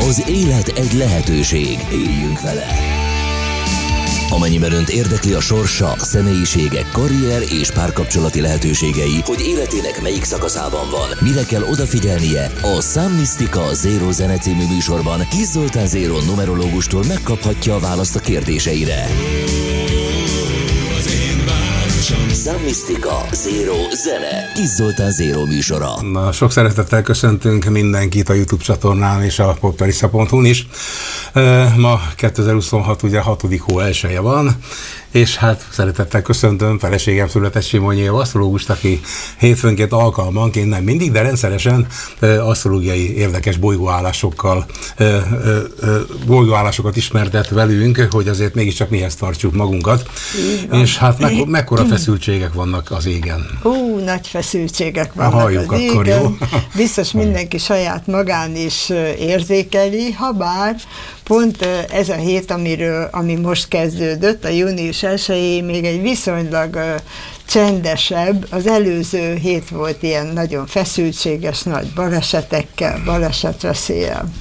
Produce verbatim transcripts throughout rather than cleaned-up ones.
Az élet egy lehetőség. Éljünk vele! Amennyiben Önt érdekli a sorsa, személyiségek, karrier és párkapcsolati lehetőségei, hogy életének melyik szakaszában van, mire kell odafigyelnie, a Sun Mystica Zero Zene című műsorban Kiss Zoltán Zero numerológustól megkaphatja a választ a kérdéseire. Sun Mystica Zero Zene, Kiss Zoltán Zero műsora. Na, sok szeretettel köszöntünk mindenkit a YouTube csatornán és a poptarissa pont hu-n is. Ma kétezer-huszonhat, ugye hatodik hó elsője van, és hát szeretettel köszöntöm feleségem Született Simonyi asztrológust, aki hétfőnként alkalmanként, nem mindig, de rendszeresen asztrológiai érdekes bolygóállásokkal, bolygóállásokat ismertet velünk, hogy azért mégiscsak mihez tartsuk magunkat. És hát mek- mekkora feszültségek vannak az égen? Ó, nagy feszültségek vannak Halljuk az akkor, égen. jó? Biztos mindenki saját magán is érzékeli, habár pont ez a hét, amiről, ami most kezdődött, a június elsején még egy viszonylag uh, csendesebb, az előző hét volt ilyen nagyon feszültséges, nagy balesetekkel, balesetveszéllyel.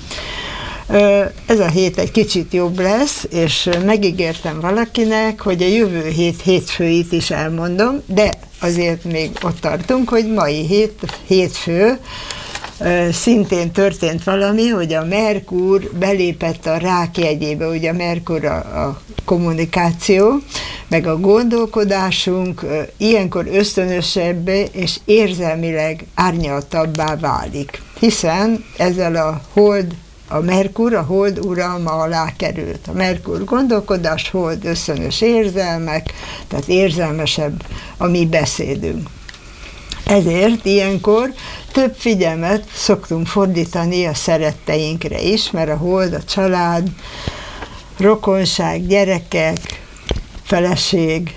Uh, ez a hét egy kicsit jobb lesz, és megígértem valakinek, hogy a jövő hét hétfőit is elmondom, de azért még ott tartunk, hogy mai hét, hétfő, szintén történt valami, hogy a Merkur belépett a Rák jegyébe, ugye a Merkur a, a kommunikáció, meg a gondolkodásunk ilyenkor ösztönösebb és érzelmileg árnyaltabbá válik, hiszen ezzel a hold, a Merkur, a hold uralma alá került. A Merkur gondolkodás, hold ösztönös érzelmek, tehát érzelmesebb a mi beszédünk. Ezért ilyenkor több figyelmet szoktunk fordítani a szeretteinkre is, mert a hold, a család, rokonság, gyerekek, feleség.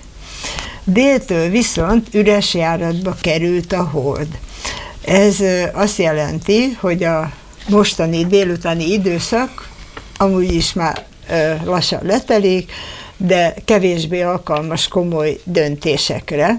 Déltől viszont üres járatba került a hold. Ez azt jelenti, hogy a mostani délutáni időszak amúgy is már lassan letelik, de kevésbé alkalmas komoly döntésekre.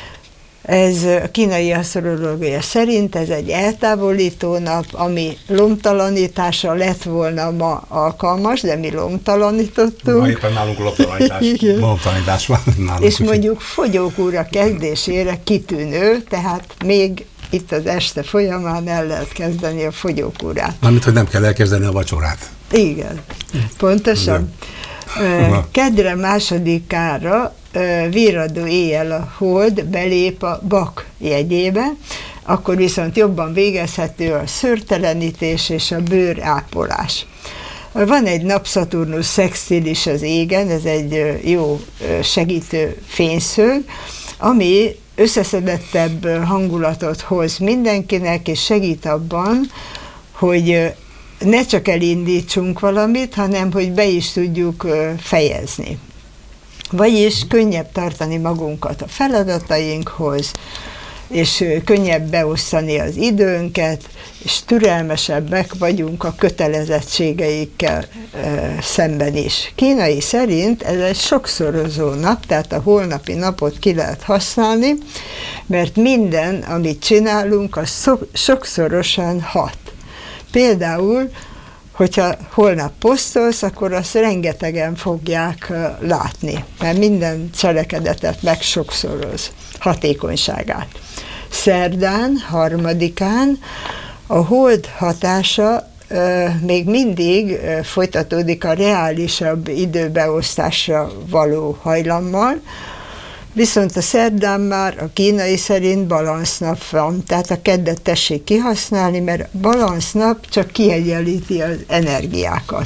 Ez a kínai asztrológia szerint ez egy eltávolító nap, ami lomtalanításra lett volna ma alkalmas, de mi lomtalanítottunk. Ma éppen nálunk lomtalanítás, lomtalanítás van nálunk. És mondjuk fogyókúra kezdésére kitűnő, tehát még itt az este folyamán el lehet kezdeni a fogyókúrát. Mármint, hogy nem kell elkezdeni a vacsorát. Igen, pontosan. De. Kedre másodikára virradó éjjel a hold belép a Bak jegyébe, akkor viszont jobban végezhető a szőrtelenítés és a bőrápolás. Van egy nap-Szaturnusz szextil is az égen, ez egy jó segítő fényszög, ami összeszedettebb hangulatot hoz mindenkinek, és segít abban, hogy ne csak elindítsunk valamit, hanem hogy be is tudjuk fejezni. Vagyis könnyebb tartani magunkat a feladatainkhoz, és könnyebb beosztani az időnket, és türelmesebbek vagyunk a kötelezettségeikkel e, szemben is. Kínai szerint ez egy sokszorozó nap, tehát a holnapi napot ki lehet használni, mert minden, amit csinálunk, az szok, sokszorosan hat. Például, hogyha holnap posztolsz, akkor azt rengetegen fogják látni, mert minden cselekedetet megsokszoroz hatékonyságát. Szerdán, harmadikán a hold hatása e, még mindig e, folytatódik a reálisabb időbeosztásra való hajlammal, viszont a szerdán már a kínai szerint balansznap van, tehát a keddet tessék kihasználni, mert a balansznap csak kiegyenlíti az energiákat.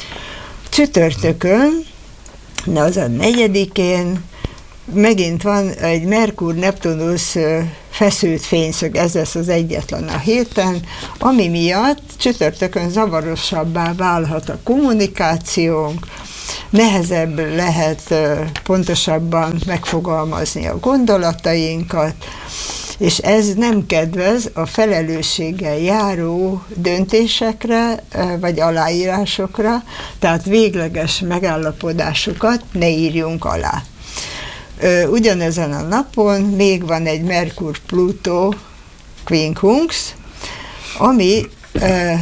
Csütörtökön, na az a negyedikén, megint van egy Merkur-Neptunusz feszült fényszög, ez lesz az egyetlen a héten, ami miatt csütörtökön zavarosabbá válhat a kommunikációnk, nehezebb lehet pontosabban megfogalmazni a gondolatainkat, és ez nem kedvez a felelősséggel járó döntésekre, vagy aláírásokra, tehát végleges megállapodásokat ne írjunk alá. Ugyanezen a napon még van egy Merkur-Plutó quincunx, ami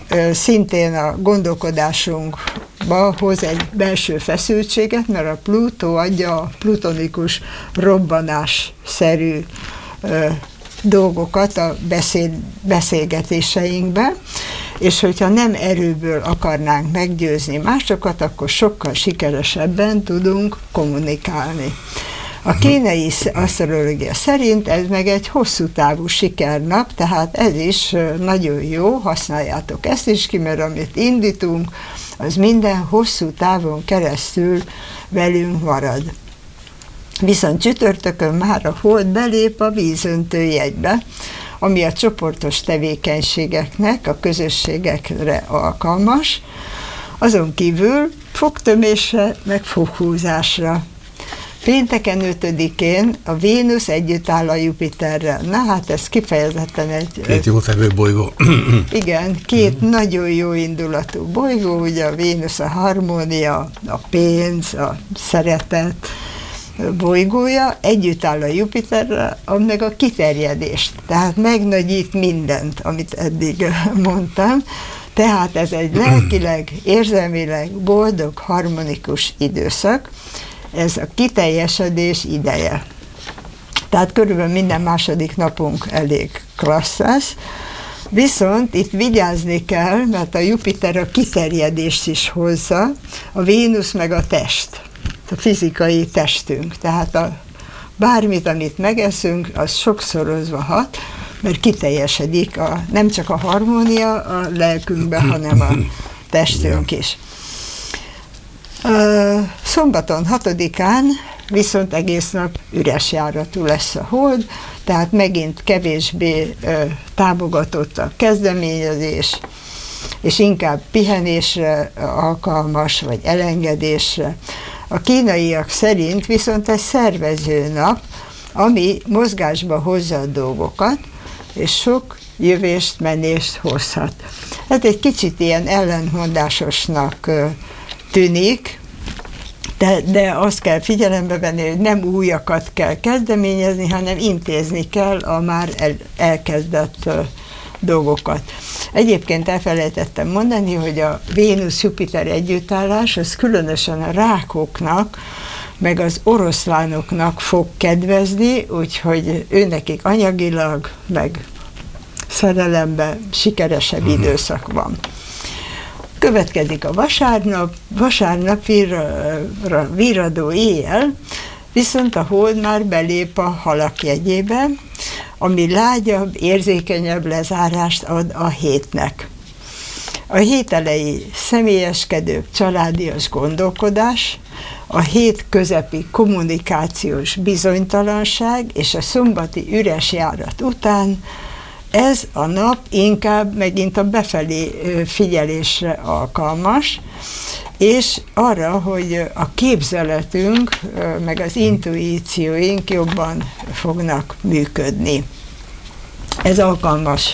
szintén a gondolkodásunkba hoz egy belső feszültséget, mert a Plutó adja a plutonikus robbanásszerű dolgokat a beszéd, beszélgetéseinkbe, és hogyha nem erőből akarnánk meggyőzni másokat, akkor sokkal sikeresebben tudunk kommunikálni. A kínai asztrológia szerint ez meg egy hosszú távú sikernap, tehát ez is nagyon jó, használjátok ezt is ki, mert amit indítunk, az minden hosszú távon keresztül velünk marad. Viszont csütörtökön már a hold belép a vízöntő jegybe, ami a csoportos tevékenységeknek, a közösségekre alkalmas, azon kívül fogtömésre, meg foghúzásra. Pénteken ötödikén a Vénusz együtt áll a Jupiterrel. Na hát ez kifejezetten egy... Két jó tevő bolygó. Igen, két mm. nagyon jó indulatú bolygó, ugye a Vénusz a harmónia, a pénz, a szeretet bolygója, együtt áll a Jupiterrel, meg a kiterjedést. Tehát megnagyít mindent, amit eddig mondtam. Tehát ez egy lelkileg, érzelmileg boldog, harmonikus időszak. Ez a kiteljesedés ideje. Tehát körülbelül minden második napunk elég klassz lesz. Viszont itt vigyázni kell, mert a Jupiter a kiterjedést is hozza, a Vénusz meg a test, a fizikai testünk. Tehát a, bármit, amit megeszünk, az sokszorozva hat, mert kiteljesedik a, nem csak a harmónia a lelkünkben, hanem a testünk is. Szombaton hatodikán viszont egész nap üres járatú lesz a hold, tehát megint kevésbé támogatott a kezdeményezés, és inkább pihenésre alkalmas, vagy elengedésre. A kínaiak szerint viszont egy szervező nap, ami mozgásba hozza a dolgokat, és sok jövést, menést hozhat. Ez egy kicsit ilyen ellentmondásosnak tűnik, de, de azt kell figyelembe venni, hogy nem újakat kell kezdeményezni, hanem intézni kell a már el, elkezdett uh, dolgokat. Egyébként elfelejtettem mondani, hogy a Vénusz-Jupiter együttállás az különösen a rákoknak, meg az oroszlánoknak fog kedvezni, úgyhogy őnekik anyagilag, meg szerelemben sikeresebb uh-huh. időszak van. Következik a vasárnap, vasárnap vir, viradó éjjel, viszont a hold már belép a halak jegyébe, ami lágyabb, érzékenyebb lezárást ad a hétnek. A hét elejé személyeskedőbb, családias gondolkodás, a hét közepi kommunikációs bizonytalanság és a szombati üres járat után ez a nap inkább megint a befelé figyelésre alkalmas, és arra, hogy a képzeletünk, meg az intuícióink jobban fognak működni. Ez alkalmas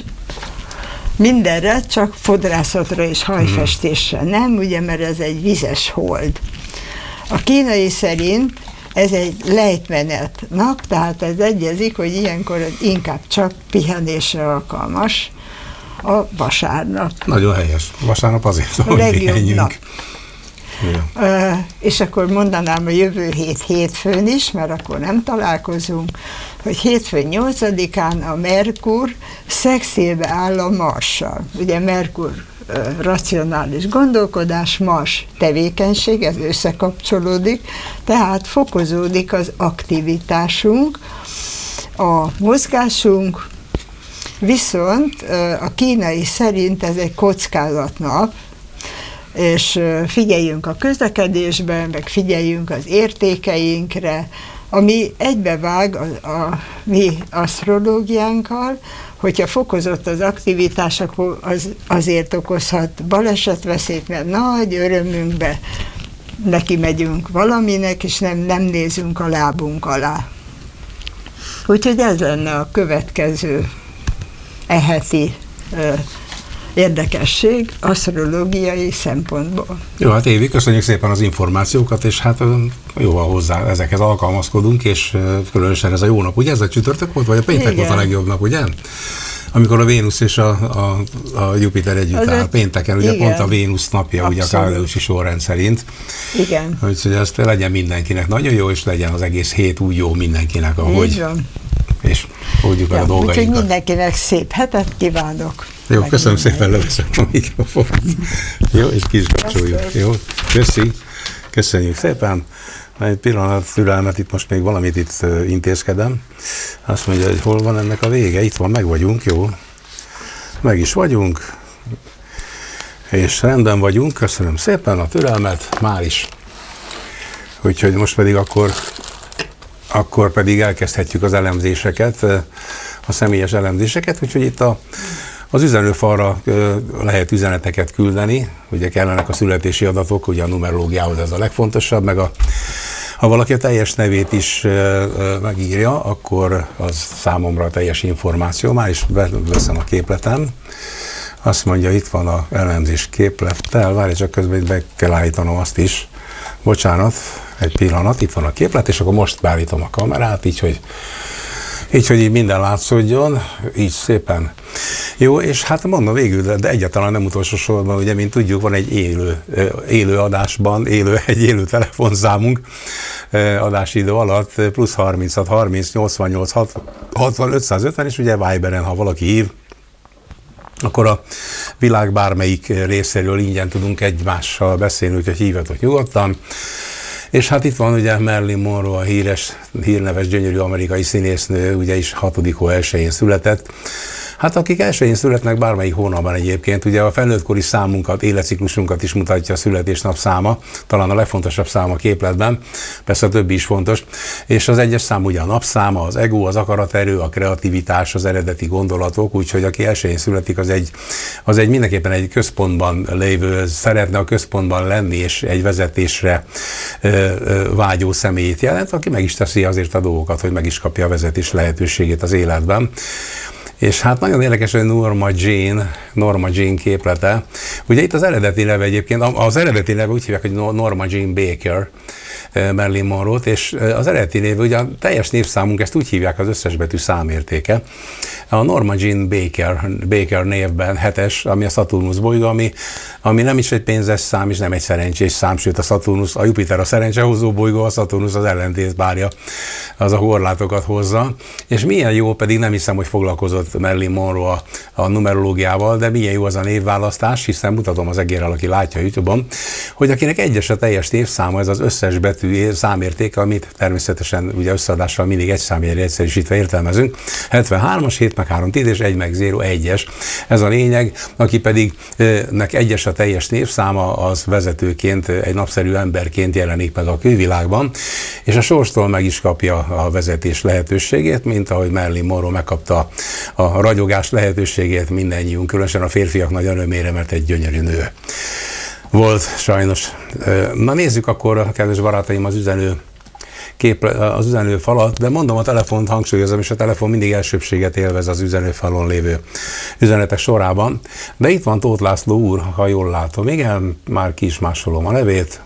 mindenre, csak fodrászatra és hajfestésre nem, ugye, mert ez egy vizes hold. A kínai szerint ez egy lejtmenet nap, tehát ez egyezik, hogy ilyenkor inkább csak pihenésre alkalmas a vasárnap. Nagyon helyes. Vasárnap azért, hogy pihenjünk. Ja. Uh, és akkor mondanám a jövő hét hétfőn is, mert akkor nem találkozunk, hogy hétfőn nyolcadikán a Merkur szexélbe áll a Marssal. Ugye Merkur uh, racionális gondolkodás, Mars tevékenység, ez összekapcsolódik, tehát fokozódik az aktivitásunk, a mozgásunk, viszont uh, a kínai szerint ez egy kockázatnap, és figyeljünk a közlekedésben, meg figyeljünk az értékeinkre, ami egybevág a, a mi asztrológiánkkal, hogyha fokozott az aktivitás, akkor az, azért okozhat balesetveszélyt, mert nagy örömünkbe neki megyünk valaminek, és nem, nem nézünk a lábunk alá. Úgyhogy ez lenne a következő eheti érdekesség asztrológiai szempontból. Jó, hát Évi, köszönjük szépen az információkat, és hát jóval hozzá ezekhez alkalmazkodunk, és különösen ez a jó nap, ugye? Ez a csütörtök volt, vagy a péntek Igen. volt a legjobb nap, ugye? Amikor a Vénusz és a, a, a Jupiter együtt az áll. Pénteken, ugye igen. Pont a Vénusz napja, abszolút. Ugye a káleusi sorrend szerint. Igen. Úgyhogy ezt legyen mindenkinek nagyon jó, és legyen az egész hét úgy jó mindenkinek, ahogy. És oldjuk meg ja, a dolgainkat. Úgyhogy mindenkinek szép hetet kívánok. Jó, meg köszönöm szépen, leveszem a mikrofont. Jó, és kizsgapcsoljuk. Jó, köszi. Köszönjük szépen. Egy pillanat türelmet, itt most még valamit itt uh, intézkedem. Azt mondja, hogy hol van ennek a vége? Itt van, meg vagyunk, jó. Meg is vagyunk. És rendben vagyunk, köszönöm szépen a türelmet, már is. Úgyhogy most pedig akkor, akkor pedig elkezdhetjük az elemzéseket, a személyes elemzéseket, úgyhogy itt a Az üzenőfalra lehet üzeneteket küldeni, ugye kellenek a születési adatok, ugye a numerológiához ez a legfontosabb, meg a, ha valaki a teljes nevét is megírja, akkor az számomra a teljes információ, már is veszem a képletem. Azt mondja, itt van a elemzés képlettel, várj, csak közben be kell állítanom azt is. Bocsánat, egy pillanat, itt van a képlet, és akkor most beállítom a kamerát, így, hogy Így, hogy így minden látszódjon, így szépen. Jó, és hát mondom végül, de egyáltalán nem utolsó sorban, ugye, mint tudjuk, van egy élő, élő adásban, élő, egy élő telefonszámunk adásidő alatt, plusz harminchat, harminc, nyolcvannyolc, hatvan, ötszázötven, és ugye Viberen, ha valaki hív, akkor a világ bármelyik részéről ingyen tudunk egymással beszélni, úgyhogy hívjatok nyugodtan. És hát itt van ugye Marilyn Monroe, a híres, hírneves, gyönyörű amerikai színésznő, ugye is hatodik hó elsején született. Hát akik elsőjén születnek bármelyik hónapban egyébként, ugye a felnőttkori számunkat, életciklusunkat is mutatja a születésnap száma, talán a legfontosabb szám a képletben, persze a többi is fontos, és az egyes szám ugye a napszáma, az ego, az akaraterő, a kreativitás, az eredeti gondolatok, úgyhogy aki elsőjén születik, az egy, az egy mindenképpen egy központban lévő, szeretne a központban lenni, és egy vezetésre ö, ö, vágyó személyt jelent, aki meg is teszi azért a dolgokat, hogy meg is kapja a vezetés lehetőségét az életben. És hát nagyon érdekes, hogy Norma Jean, Norma Jean képlete. Ugye itt az eredeti neve egyébként, az eredeti neve úgy hívják, hogy Norma Jean Baker, Marilyn Monroe-t, és az eredeti név, ugye a teljes névszámunk, ezt úgy hívják, az összes betű számértéke. A Norma Jean Baker, Baker névben hetes, ami a Szaturnusz bolygó, ami, ami nem is egy pénzes szám, és nem egy szerencsés szám, sőt a Szaturnusz, a Jupiter a szerencsehozó bolygó, a Szaturnusz az ellentétpárja, az a korlátokat hozza. És milyen jó, pedig nem hiszem, hogy foglalkozott Marilyn Monroe a, a numerológiával, de milyen jó az a névválasztás, hiszen mutatom az egérrel, aki látja YouTube-on, hogy akinek egyes a teljes névszáma, ez az összes betű számértéke, amit természetesen ugye összeadással mindig egy számjegyre egyszerűsítve értelmezünk. hetvenhármas, hét meg három tíz és egy meg zéro egyes. Ez a lényeg, aki pedig nek egyes a teljes névszáma, az vezetőként, egy napszerű emberként jelenik meg a külvilágban, és a sorstól meg is kapja a vezetés lehetőségét, mint ahogy Marilyn Monroe megkapta a ragyogás lehetőségét mindennyiunk, különösen a férfiak nagy örömére, mert egy gyönyörű nő volt sajnos. Na nézzük akkor, kedves barátaim, az üzenő kép, az üzenőfalat, de mondom, a telefont hangsúlyozom, és a telefon mindig elsőbséget élvez az üzenőfalon lévő üzenetek sorában. De itt van Tóth László úr, ha jól látom. Igen, már ki is másolom a nevét.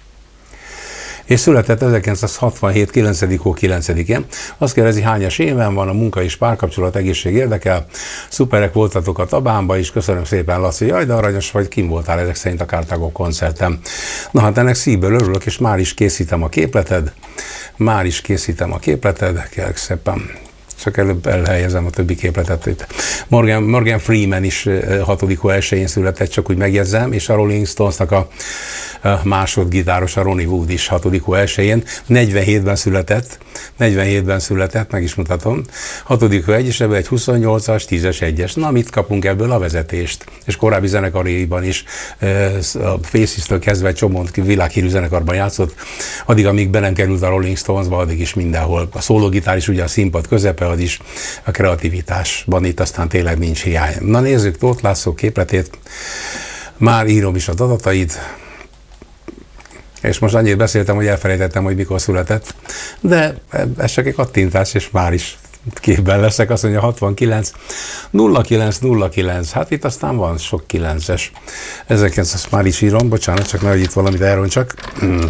És született ezerkilencszázhatvanhét. kilencedik hó kilencedikén. Azt kérdezi, hányas éven van, a munka és párkapcsolat, egészség érdekel. Szuperek voltatok a Tabánba is, köszönöm szépen, Laci. Jaj, de aranyos vagy, kim voltál ezek szerint a Kártágó koncerten. Na hát ennek szívből örülök, és már is készítem a képleted. Már is készítem a képleted, kérlek szépen. Csak előbb elhelyezem a többi képletet itt. Morgan, Morgan Freeman is hatodik hó elsején született, csak úgy megjegyzem, és a Rolling Stonesnak a másodgitáros, a Ronnie Wood is hatodik hó elsején, negyvenhétben született, negyvenhétben született, meg is mutatom, hatodik hó egy, és ebből egy huszonnyolcas, tízes, egyes. Na, mit kapunk ebből? A vezetést. És korábbi zenekariban is, a Faces-től kezdve egy csomó világhírű zenekarban játszott, addig, amíg be nem került a Rolling Stonesba, addig is mindenhol. A szólógitár is ugye a színpad közepe, az is a kreativitásban itt aztán tényleg nincs hiány. Na nézzük Tóth László képletét, már írom is az adatait, és most annyit beszéltem, hogy elfelejtettem, hogy mikor született, de ez csak egy kattintás, és már is képben leszek, azt mondja hatvankilenc, nulla kilenc nulla kilenc, hát itt aztán van sok kilences. ezerkilencszáz, már is írom, bocsánat, csak nehogy itt valamit elrontsak. Hmm.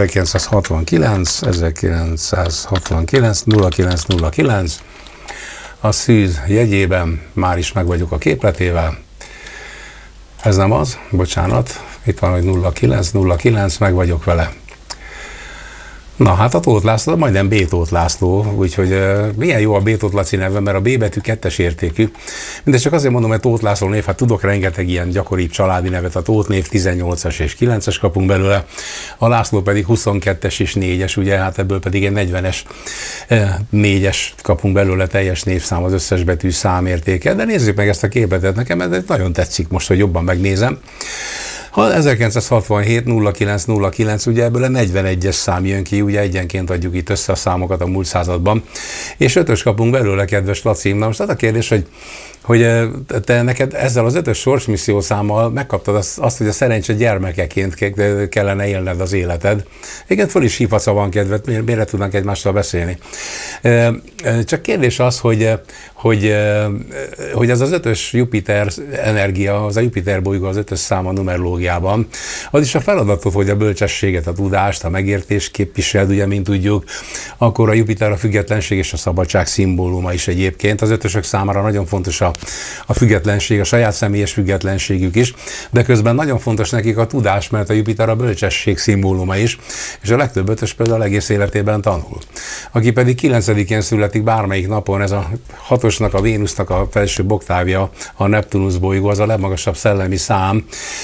ezerkilencszázhatvankilenc, ezerkilencszázhatvankilenc, nulla kilenc nulla kilenc, a szűz jegyében, már is meg vagyok a képletével. Ez nem az, bocsánat, itt van, hogy nulla kilenc nulla kilenc, meg vagyok vele. Na hát a Tóth László, majdnem B. Tóth László, úgyhogy uh, milyen jó a B. Tóth Laci neve, mert a B betű kettes értékű. Mindegy, csak azért mondom, hogy Tóth László név, hát tudok rengeteg ilyen gyakoribb családi nevet, a Tóth név tizennyolcas és kilences kapunk belőle, a László pedig huszonkettes és négyes, ugye, hát ebből pedig egy negyvenes négyes kapunk belőle teljes névszám, az összes betű számértéke. De nézzük meg ezt a képletet, nekem ez nagyon tetszik most, hogy jobban megnézem. ezerkilencszázhatvanhét nulla kilenc nulla kilenc, ugye ebből a negyvenegyes szám jön ki, ugye egyenként adjuk itt össze a számokat a múlt században, és ötös kapunk belőle, kedves Laci. Na most az a kérdés, hogy hogy te neked ezzel az ötös sorsmisszió számmal megkaptad azt, azt, hogy a szerencse gyermekeként kellene élned az életed. Igen, föl is hívhatsz, ha van kedved, miért, miért tudnánk egymással beszélni. Csak kérdés az, hogy, hogy, hogy ez az ötös Jupiter energia, az a Jupiter bolygó az ötös szám a numerológiában, az is a feladatot, hogy a bölcsességet, a tudást, a megértést képviseld, ugye, mint tudjuk, akkor a Jupiter a függetlenség és a szabadság szimbóluma is egyébként. Az ötösök számára nagyon fontos a a függetlenség, a saját személyes függetlenségük is, de közben nagyon fontos nekik a tudás, mert a Jupiter a bölcsesség szimbóluma is, és a legtöbb ötös például egész életében tanul. Aki pedig kilencedikén születik bármelyik napon, ez a hatosnak, a Vénusznak a felső oktávja, a Neptunusz bolygó, az a legmagasabb szellemi szám,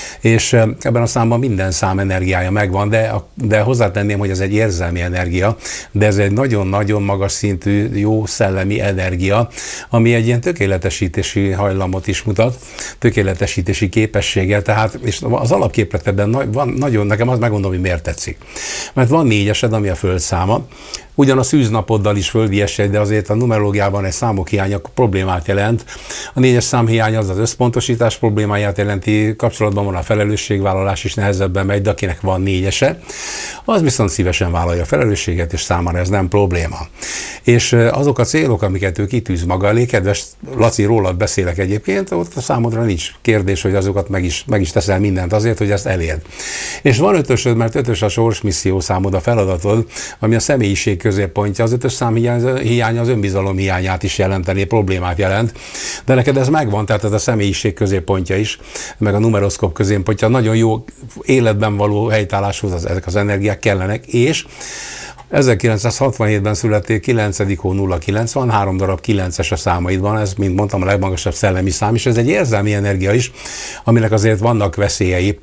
és ebben a számban minden szám energiája megvan, de, de hozzátenném, hogy ez egy érzelmi energia, de ez egy nagyon-nagyon magas szintű jó szellemi energia, ami egy ilyen tökéletesítés hajlamot is mutat, tökéletesítési képességgel, tehát és az alapképletben van nagyon, nekem azt megmondom, hogy miért tetszik. Mert van négyesed, ami a földszáma, ugyan a szűznapoddal is földi esély, de azért a numerológiában egy számok hiánya problémát jelent. A négyes szám hiánya az az összpontosítás problémáját jelenti, kapcsolatban van a felelősségvállalás is nehezebben megy, de akinek van négyese, az viszont szívesen vállalja a felelősséget, és számára ez nem probléma. És azok a célok, amiket ő kitűz maga elé, kedves Laci, rólad beszélek egyébként, ott a számodra nincs kérdés, hogy azokat meg is, meg is teszel mindent azért, hogy ezt elérd. És van ötösöd, mert ötös a sorsmisszió számod, a feladatod, ami a személyiség középpontja. Az ötös szám hiánya az önbizalom hiányát is jelenteni, problémát jelent, de neked ez megvan, tehát ez a személyiség középpontja is, meg a numeroszkóp középpontja, nagyon jó életben való helytálláshoz az, ezek az energiák kellenek, és ezerkilencszázhatvanhétben születtél, kilencedik hó nulla kilenc van, három darab kilences a számaidban, ez, mint mondtam, a legmagasabb szellemi szám, és ez egy érzelmi energia is, aminek azért vannak veszélyei,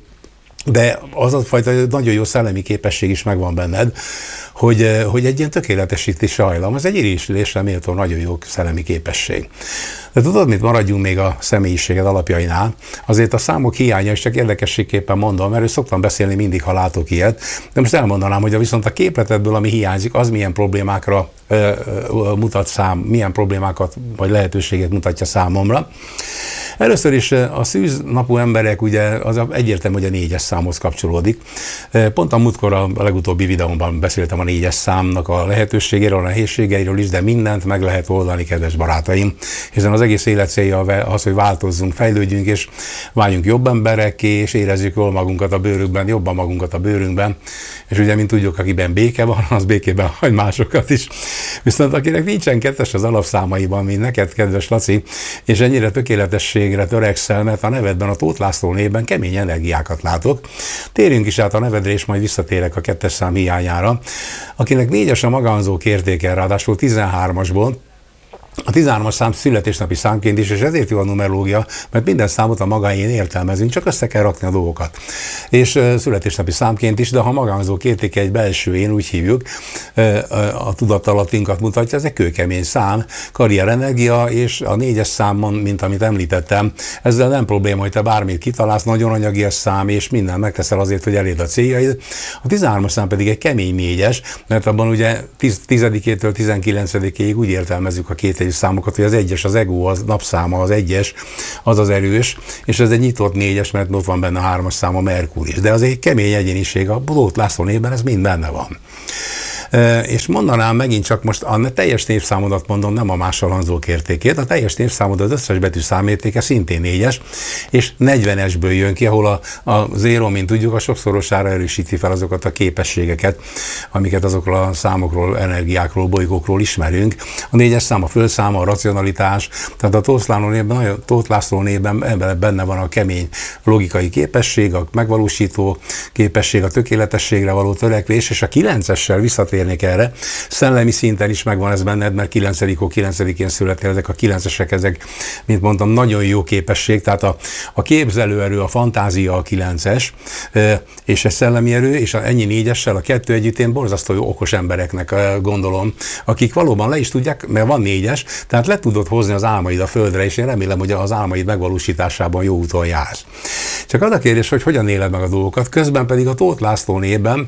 de az a fajta nagyon jó szellemi képesség is megvan benned, hogy, hogy egy ilyen tökéletesítési hajlam, az egy irigylésre méltó nagyon jó szellemi képesség. De tudod, mit, maradjunk még a személyiséged alapjainál, azért a számok hiánya, és csak érdekességképpen mondom, mert szoktam beszélni mindig, ha látok ilyet, de most elmondanám, hogy viszont a képletedből, ami hiányzik, az milyen problémákra ö, ö, mutat szám, milyen problémákat vagy lehetőséget mutatja számomra. Először is a szűznapú emberek, ugye az egyértelmű, hogy a négyes számhoz kapcsolódik. Pont a múltkor a legutóbbi videómban beszéltem a négyes számnak a lehetőségéről, a nehézségeiről is, de mindent meg lehet oldani, kedves barátaim. Hiszen az egész élet célja az, hogy változzunk, fejlődjünk, és váljunk jobb emberekké, és érezzük jól magunkat a bőrükben, jobban magunkat a bőrünkben. És ugye, mint tudjuk, akiben béke van, az békében hagy másokat is. Viszont akinek nincsen kettes az alapszámaiban, mint neked, kedves Laci, és ennyire tökéletességre törekszel, mert a nevedben, a Tóth László névben kemény energiákat látok. Térjünk is át a nevedre, és majd visszatérek a kettes szám hiányára. Akinek négyes a magánzók értéke, ráadásul tizenhármasból, a tizenhármas szám születésnapi számként is, és ezért jó a numerológia, mert minden számot a magáén értelmezünk, csak össze kell rakni a dolgokat. És uh, születésnapi számként is, de ha magánzók értéke egy belső, én úgy hívjuk, uh, a tudatalatinkat mutatja, ez egy kőkemény szám, karrierenergia, és a négyes számon, mint amit említettem, ezzel nem probléma, hogy te bármit kitalálsz, nagyon anyagias szám, és minden megteszel azért, hogy elérd a céljaid. A tizenhármas szám pedig egy kemény négyes, mert abban ugye tizedikétől tizenkilencedikéig úgy értelmezzük a két számokat, hogy az egyes, az ego, az napszáma, az egyes, az az erős, és ez egy nyitott négyes, mert ott van benne a hármas száma, Merkur is. De az egy kemény egyéniség, a Tóth László névben ez mind benne van. És mondanám megint csak most a teljes névszámodat mondom, nem a másolhanzók értékét, a teljes névszámod az összes betű számértéke szintén négyes, és negyvenesből jön ki, ahol a, a zéro, mint tudjuk, a sokszorosára erősíti fel azokat a képességeket, amiket azokról a számokról, energiákról, bolygókról ismerünk. A négyes szám a földszáma, a racionalitás, tehát a Tóth László névben, Tóth László névben benne van a kemény logikai képesség, a megvalósító képesség, a tökéletességre való törekvés, és a kilencessel visszatérnék erre, szellemi szinten is megvan ez benned, mert kilencedik hó kilencedikén születtél, ezek a kilencesek, ezek, mint mondtam, nagyon jó képesség, tehát a, a képzelőerő, a fantázia a kilences, és a szellemi erő, és a ennyi négyessel, a kettő együtt én borzasztó jó okos embereknek gondolom, akik valóban le is tudják, mert van négyes, tehát le tudod hozni az álmaid a földre, és én remélem, hogy az álmaid megvalósításában jó úton jársz. Csak az a kérdés, hogy hogyan éled meg a dolgokat, közben pedig a Tóth László névben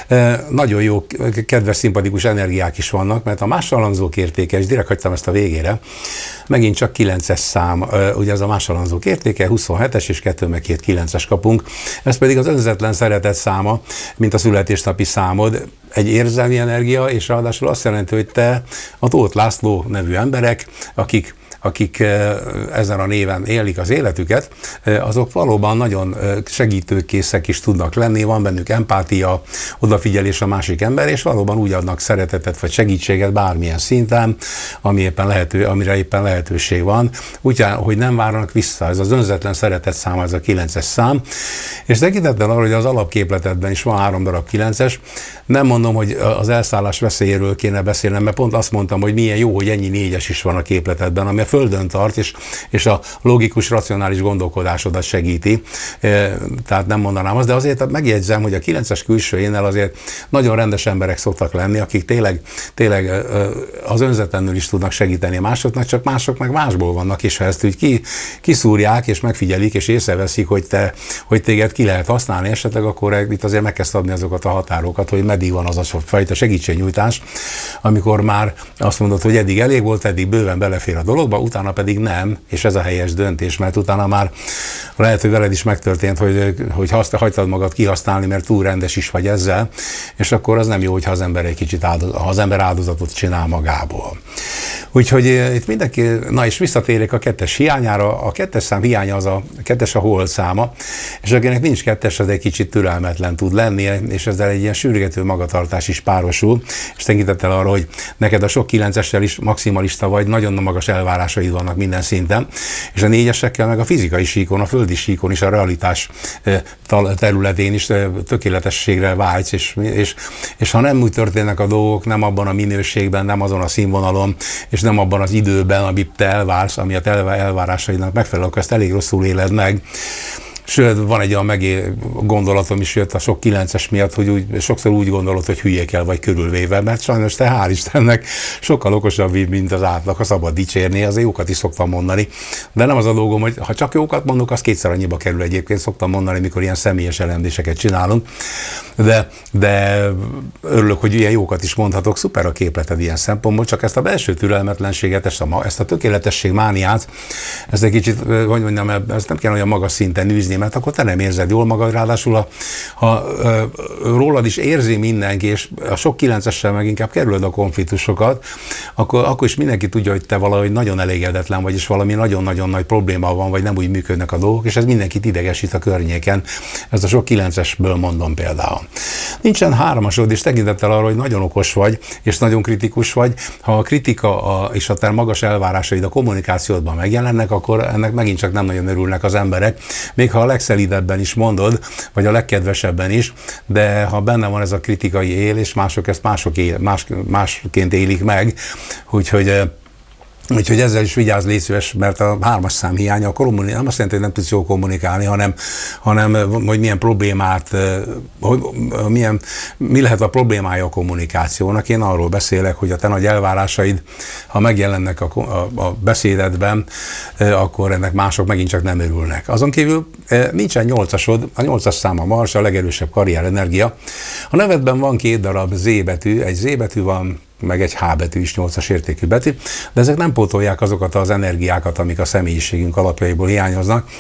nagyon jó, kedves, szimpatikus energiák is vannak, mert a másolhanzók értéke, és direkt hagytam ezt a végére, megint csak kilences szám, ugye ez a másolhanzók értéke, huszonhetes és kettő meg két kilences kapunk, ez pedig az önzetlen szeretet száma, mint a születésnapi számod, egy érzelmi energia, és ráadásul azt jelenti, hogy te a Tóth László nevű emberek, akik akik ezen a néven élik az életüket, azok valóban nagyon segítőkészek is tudnak lenni, van bennük empátia, odafigyelés a másik ember, és valóban úgy adnak szeretetet vagy segítséget bármilyen szinten, ami éppen lehető, amire éppen lehetőség van. Úgy, hogy nem várnak vissza, ez az önzetlen szeretet száma, ez a kilences szám, és tekintettel arra, hogy az alapképletedben is van három darab kilences, nem mondom, hogy az elszállás veszélyéről kéne beszélnem, mert pont azt mondtam, hogy milyen jó, hogy ennyi négyes is van a képletedben, ami a földön tart, és, és a logikus, racionális gondolkodásodat segíti. E, tehát nem mondanám azt, de azért megjegyzem, hogy a kilences külsőjénnel azért nagyon rendes emberek szoktak lenni, akik tényleg, tényleg az önzetlenül is tudnak segíteni másoknak, csak mások meg másból vannak, és ha ezt úgy ki, kiszúrják, és megfigyelik, és észreveszik, hogy, te, hogy téged ki lehet használni esetleg, akkor itt azért meg kell szabni azokat a határokat, hogy meddig van az a fajta segítségnyújtás, amikor már azt mondod, hogy eddig elég volt, eddig bőven belefér a dologba, utána pedig nem, és ez a helyes döntés, mert utána már lehet, hogy veled is megtörtént, hogy, hogy hagytad magad kihasználni, mert túl rendes is vagy ezzel, és akkor az nem jó, hogyha az ember egy kicsit áldoz, ha az ember áldozatot csinál magából. Úgyhogy itt mindenki, na és visszatérek a kettes hiányára, a kettes szám hiánya az a, a kettes a hold száma, és akinek nincs kettes, az egy kicsit türelmetlen tud lenni, és ezzel egy ilyen sürgető magatartás is párosul, és tekintettel arra, hogy neked a sok kilencessel is maximalista vagy, nagyon magas elvárásaid vannak minden szinten, és a négyesekkel meg a fizikai síkon, a földi síkon is, a realitás területén is tökéletességre vágysz, és, és, és ha nem úgy történnek a dolgok, nem abban a minőségben, nem azon a színvonalon, és nem abban az időben, amit te elvársz, ami a te elvárásaidnak megfelel, akkor ezt elég rosszul éled meg. Sőt, van egy olyan megé gondolatom is jött a sok kilences miatt, hogy úgy, sokszor úgy gondolod, hogy hülye kell vagy körülvéve, mert sajnos te hál' Istennek sokkal okosabb, mint az átlag, ha szabad dicsérni, azért jókat is szoktam mondani. De nem az a dolgom, hogy ha csak jókat mondok, az kétszer annyiba kerül egyébként, szoktam mondani, mikor ilyen személyes elemzéseket csinálunk. De, de örülök, hogy ilyen jókat is mondhatok, szuper a képleted ilyen szempontból, csak ezt a belső türelmetlenséget, ezt a, ezt a tökéletesség mániát, ezt egy kicsit, hogy mondjam, ezt nem kell olyan magas szinten űzni, mert akkor te nem érzed jól magad, ráadásul ha, ha rólad is érzi mindenki, és a sok kilencessel meg inkább kerülöd a konfliktusokat, akkor, akkor is mindenki tudja, hogy te valahogy nagyon elégedetlen vagy, és valami nagyon-nagyon nagy probléma van, vagy nem úgy működnek a dolgok, és ez mindenkit idegesít a környéken. Ezt a sok kilencesből mondom például. Nincsen hármasod, és tekintettel arra, hogy nagyon okos vagy, és nagyon kritikus vagy, ha a kritika a, és a te magas elvárásaid a kommunikációdban megjelennek, akkor ennek megint csak nem nagyon örülnek az emberek, még ha a legszelídebben is mondod, vagy a legkedvesebben is, de ha benne van ez a kritikai él, és mások ezt mások él, más, másként élik meg, úgyhogy Úgyhogy ezzel is vigyázz, légy szíves, mert a hármas szám hiánya a kommunikálni, nem azt jelenti, hogy nem tudsz jól kommunikálni, hanem, hanem hogy milyen problémát, hogy milyen, mi lehet a problémája a kommunikációnak. Én arról beszélek, hogy a te nagy elvárásaid, ha megjelennek a, a, a beszédedben, akkor ennek mások megint csak nem örülnek. Azon kívül nincsen nyolcasod, a nyolcas szám a Mars, a legerősebb karrierenergia. A nevedben van két darab Z betű, egy Z betű van, meg egy H betű is, nyolcas értékű betű, de ezek nem pótolják azokat az energiákat, amik a személyiségünk alapjaiból hiányoznak,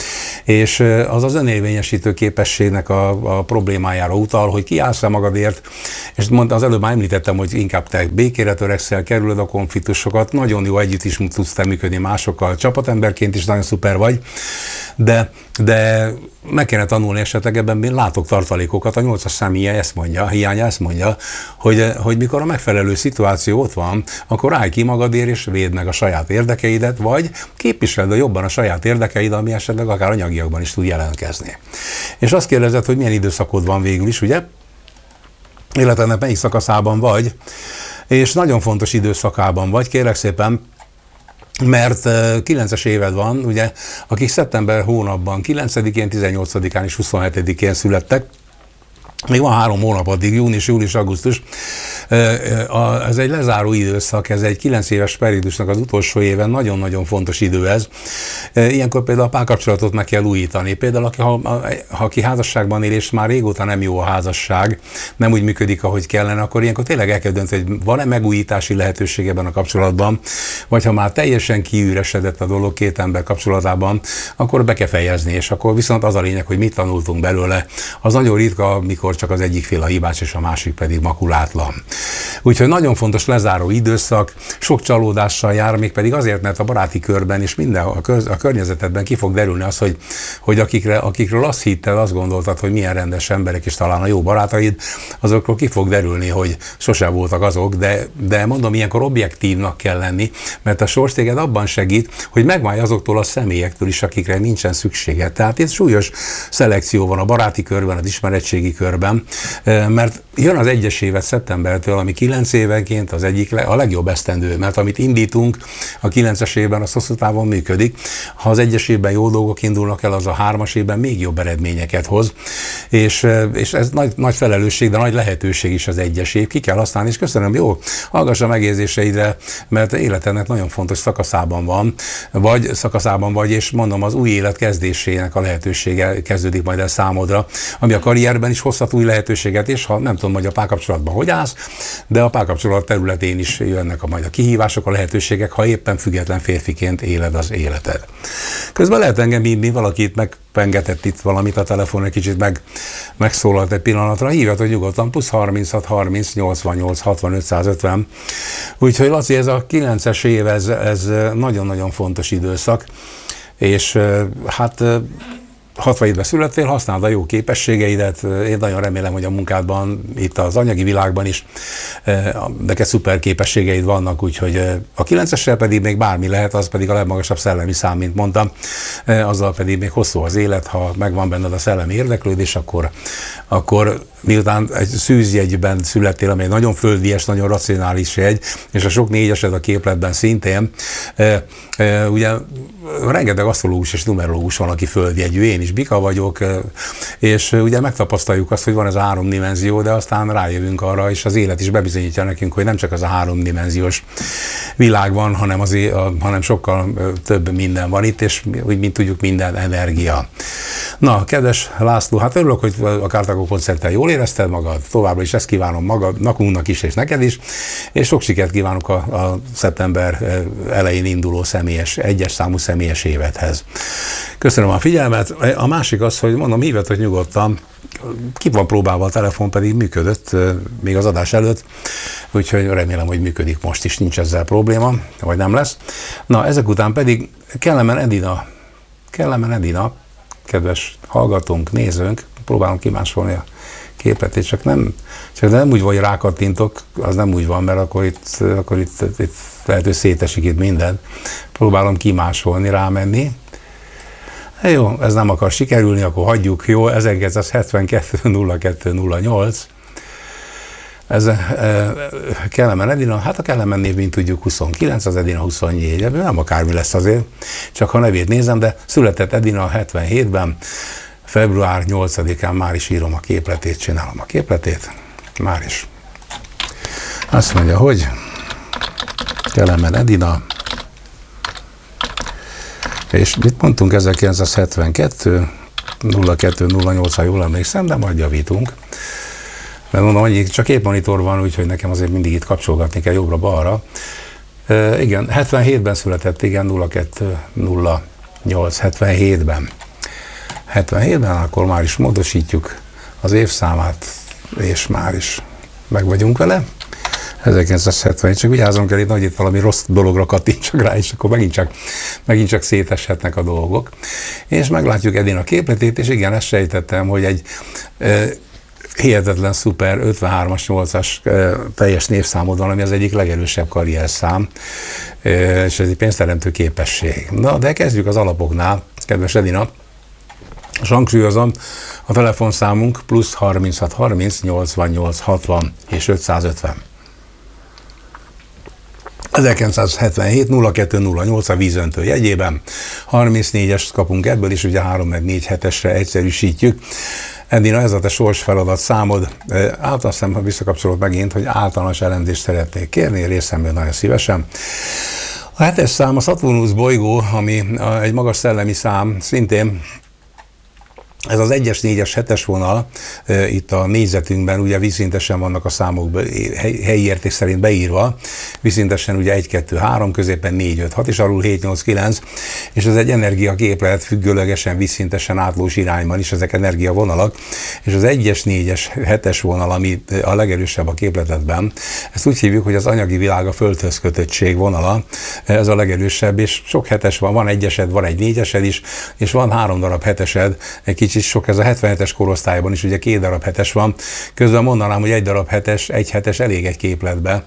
és az az önérvényesítő képességnek a, a problémájára utal, hogy kiállsz magadért, és mondta, az előbb már említettem, hogy inkább te békére törekszel, kerülöd a konfliktusokat, nagyon jó együtt is tudsz te működni másokkal, csapatemberként is nagyon szuper vagy, de, de meg kéne tanulni esetleg ebben, én látok tartalékokat, a nyolcas szám hiánya ezt mondja, hiánya ezt mondja, hogy, hogy mikor a megfelelő szituáció ott van, akkor állj ki magadért és védd meg a saját érdekeidet, vagy képviseld jobban a saját érdekeid, ami esetleg akár anyagiakban is tud jelentkezni. És azt kérdezed, hogy milyen időszakod van végül is, ugye? Életednek melyik szakaszában vagy, és nagyon fontos időszakában vagy, kérlek szépen, mert kilences éved van, ugye, akik szeptember hónapban kilencedikén, tizennyolcadikán és huszonhetedikén születtek, még van három hónap addig, június, július, augusztus. Ez egy lezáró időszak, ez egy kilenc éves periódusnak az utolsó éven nagyon-nagyon fontos idő ez. Ilyenkor például a párkapcsolatot meg kell újítani. Például, ha, ha aki házasságban él, és már régóta nem jó a házasság, nem úgy működik, ahogy kellene, akkor ilyenkor tényleg el kell dönteni, hogy van-e megújítási lehetőség ebben a kapcsolatban, vagy ha már teljesen kiüresedett a dolog két ember kapcsolatában, akkor be kell fejezni, és akkor viszont az a lényeg, hogy mit tanultunk belőle. Az nagyon ritka, mikor csak az egyik fél a hibás, és a másik pedig makulátlan. Úgyhogy nagyon fontos lezáró időszak, sok csalódással jár, még pedig azért, mert a baráti körben és minden a, köz, a környezetedben ki fog derülni az, hogy, hogy akikre, akikről azt hitted, azt gondoltad, hogy milyen rendes emberek, és talán a jó barátaid, azokról ki fog derülni, hogy sose voltak azok, de, de mondom, ilyenkor objektívnak kell lenni, mert a sors téged abban segít, hogy megválj azoktól a személyektől is, akikre nincsen szükséged. Tehát itt súlyos szelekció van a baráti körben, az ismeretségi körben, mert jön az egyes évet szeptembertől, ami kilenc évenként az egyik a legjobb esztendő, mert amit indítunk a kilences évben, az hosszú távon működik. Ha az egyes évben jó dolgok indulnak el, az a hármas évben még jobb eredményeket hoz, és, és ez nagy, nagy felelősség, de nagy lehetőség is az egyes év. Ki kell használni, és köszönöm, jó, hallgass a megérzéseidre, mert életednek nagyon fontos szakaszában van, vagy szakaszában vagy, és mondom, az új élet kezdésének a lehetősége kezdődik majd el számodra, ami a karrierben is hozhat új lehetőséget, és ha nem tudom, hogy a párkapcsolatban hogy állsz, de a párkapcsolat területén is jönnek a majd a kihívások, a lehetőségek, ha éppen független férfiként éled az életed. Közben lehet engem hívni, valakit megpengetett itt valamit a telefonon, egy kicsit meg, megszólalt egy pillanatra, hívhatod nyugodtan, plusz harminchat harminc nyolcvannyolc hatvanöt százötven. Úgyhogy Laci, ez a kilences év, ez, ez nagyon-nagyon fontos időszak, és hát hatvan évben születtél, használd a jó képességeidet, én nagyon remélem, hogy a munkádban, itt az anyagi világban is neked szuper képességeid vannak, úgyhogy a kilencessel pedig még bármi lehet, az pedig a legmagasabb szellemi szám, mint mondtam, azzal pedig még hosszú az élet, ha megvan benned a szellemi érdeklődés, akkor, akkor miután egy szűzjegyben születtél, ami egy nagyon földies, nagyon racionális jegy, és a sok négyesed a képletben szintén, e, e, ugye rengeteg asztrológus és numerológus van, aki földjegyű, én is bika vagyok, és ugye megtapasztaljuk azt, hogy van ez a három dimenzió, de aztán rájövünk arra, és az élet is bebizonyítja nekünk, hogy nem csak az a háromdimenziós világ van, hanem, azért, hanem sokkal több minden van itt, és úgy, mint tudjuk, minden energia. Na, kedves László, hát örülök, hogy a Kártágó koncerten jól érezted magad, továbbra is ezt kívánom magunknak is, és neked is, és sok sikert kívánok a, a szeptember elején induló személyes, egyes számú személyes évedhez. Köszönöm a figyelmet. A másik az, hogy mondom, hívjatok nyugodtan, ki van próbálva a telefon, pedig működött még az adás előtt, úgyhogy remélem, hogy működik most is, nincs ezzel probléma, vagy nem lesz. Na, ezek után pedig Kellemen Edina, Kellemen Edina, kedves hallgatónk, nézőnk, próbálom kimásolni a képletét, csak nem, csak nem úgy, hogy rákattintok, az nem úgy van, mert akkor itt, akkor itt, itt lehet, hogy szétesik itt minden. Próbálom kimásolni, rámenni. Jó, ez nem akar sikerülni, akkor hagyjuk, jó, ezerkilencszázhetvenkettő nulla kettő nulla nyolc. Ez e, Kellemen Edina, hát a Kellemen név, mint tudjuk, huszonkilenc, az Edina huszonnégy, nem akármi lesz azért, csak ha nevét nézem, de született Edina hetvenhétben, február nyolcadikán már is írom a képletét, csinálom a képletét, már is. Azt mondja, hogy Kellemen Edina, és mit mondtunk, ezerkilencszázhetvenkettő nulla kettő nulla nyolc, ha jól emlékszem, de majd javítunk. Mert mondom, hogy csak két monitor van, úgyhogy nekem azért mindig itt kapcsolgatni kell jobbra-balra. E, igen, hetvenhétben született, igen, nulla kettő nulla nyolc, hetvenhétben. hetvenhétben, akkor már is módosítjuk az évszámát, és már is meg vagyunk vele. ezerkilencszázhetven, csak vigyázzon kell, itt nagy itt valami rossz dologra kattintsak rá, és akkor megint csak, megint csak széteshetnek a dolgok. És meglátjuk Edina képletét, és igen, ezt sejtettem, hogy egy e, hihetetlen szuper ötvenhármas nyolcas e, teljes névszámod van, ami az egyik legerősebb karrierszám, e, és ez egy pénzteremtő képesség. Na, de kezdjük az alapoknál, kedves Edina. Hangsúlyozom, a telefonszámunk plusz harminchat harminc nyolcvannyolc hatvan és ötszázötven. ezerkilencszázhetvenhét nulla kettő nulla nyolc a vízöntő jegyében, harmincnégyest kapunk ebből, és ugye három meg négy hetesre egyszerűsítjük. Edina, ez a te sorsfeladat számod. Általán azt hiszem, ha visszakapcsolod megint, hogy általános elemzést szeretnék kérni, részemről nagyon szívesen. A hetes szám a Saturnus bolygó, ami egy magas szellemi szám, szintén ez az egyes, négyes, hetes vonal, e, itt a négyzetünkben ugye vízszintesen vannak a számok be, helyi érték szerint beírva, vízszintesen ugye egy, kettő, három, középen négy, öt, hat, és alul hét, nyolc, kilenc, és ez egy energiaképlet függőlegesen vízszintesen átlós irányban is, ezek energiavonalak, és az egyes, négyes, hetes vonal, ami a legerősebb a képletedben, ezt úgy hívjuk, hogy az anyagi világ a földhöz kötöttség vonala, ez a legerősebb, és sok hetes van, van egyesed, van egy négyesed is, és van három darab hetesed, egy kicsit sok, ez a hetvenhetes korosztályban is, ugye két darab hetes van, közben mondanám, hogy egy darab hetes, egy hetes elég egy képletbe,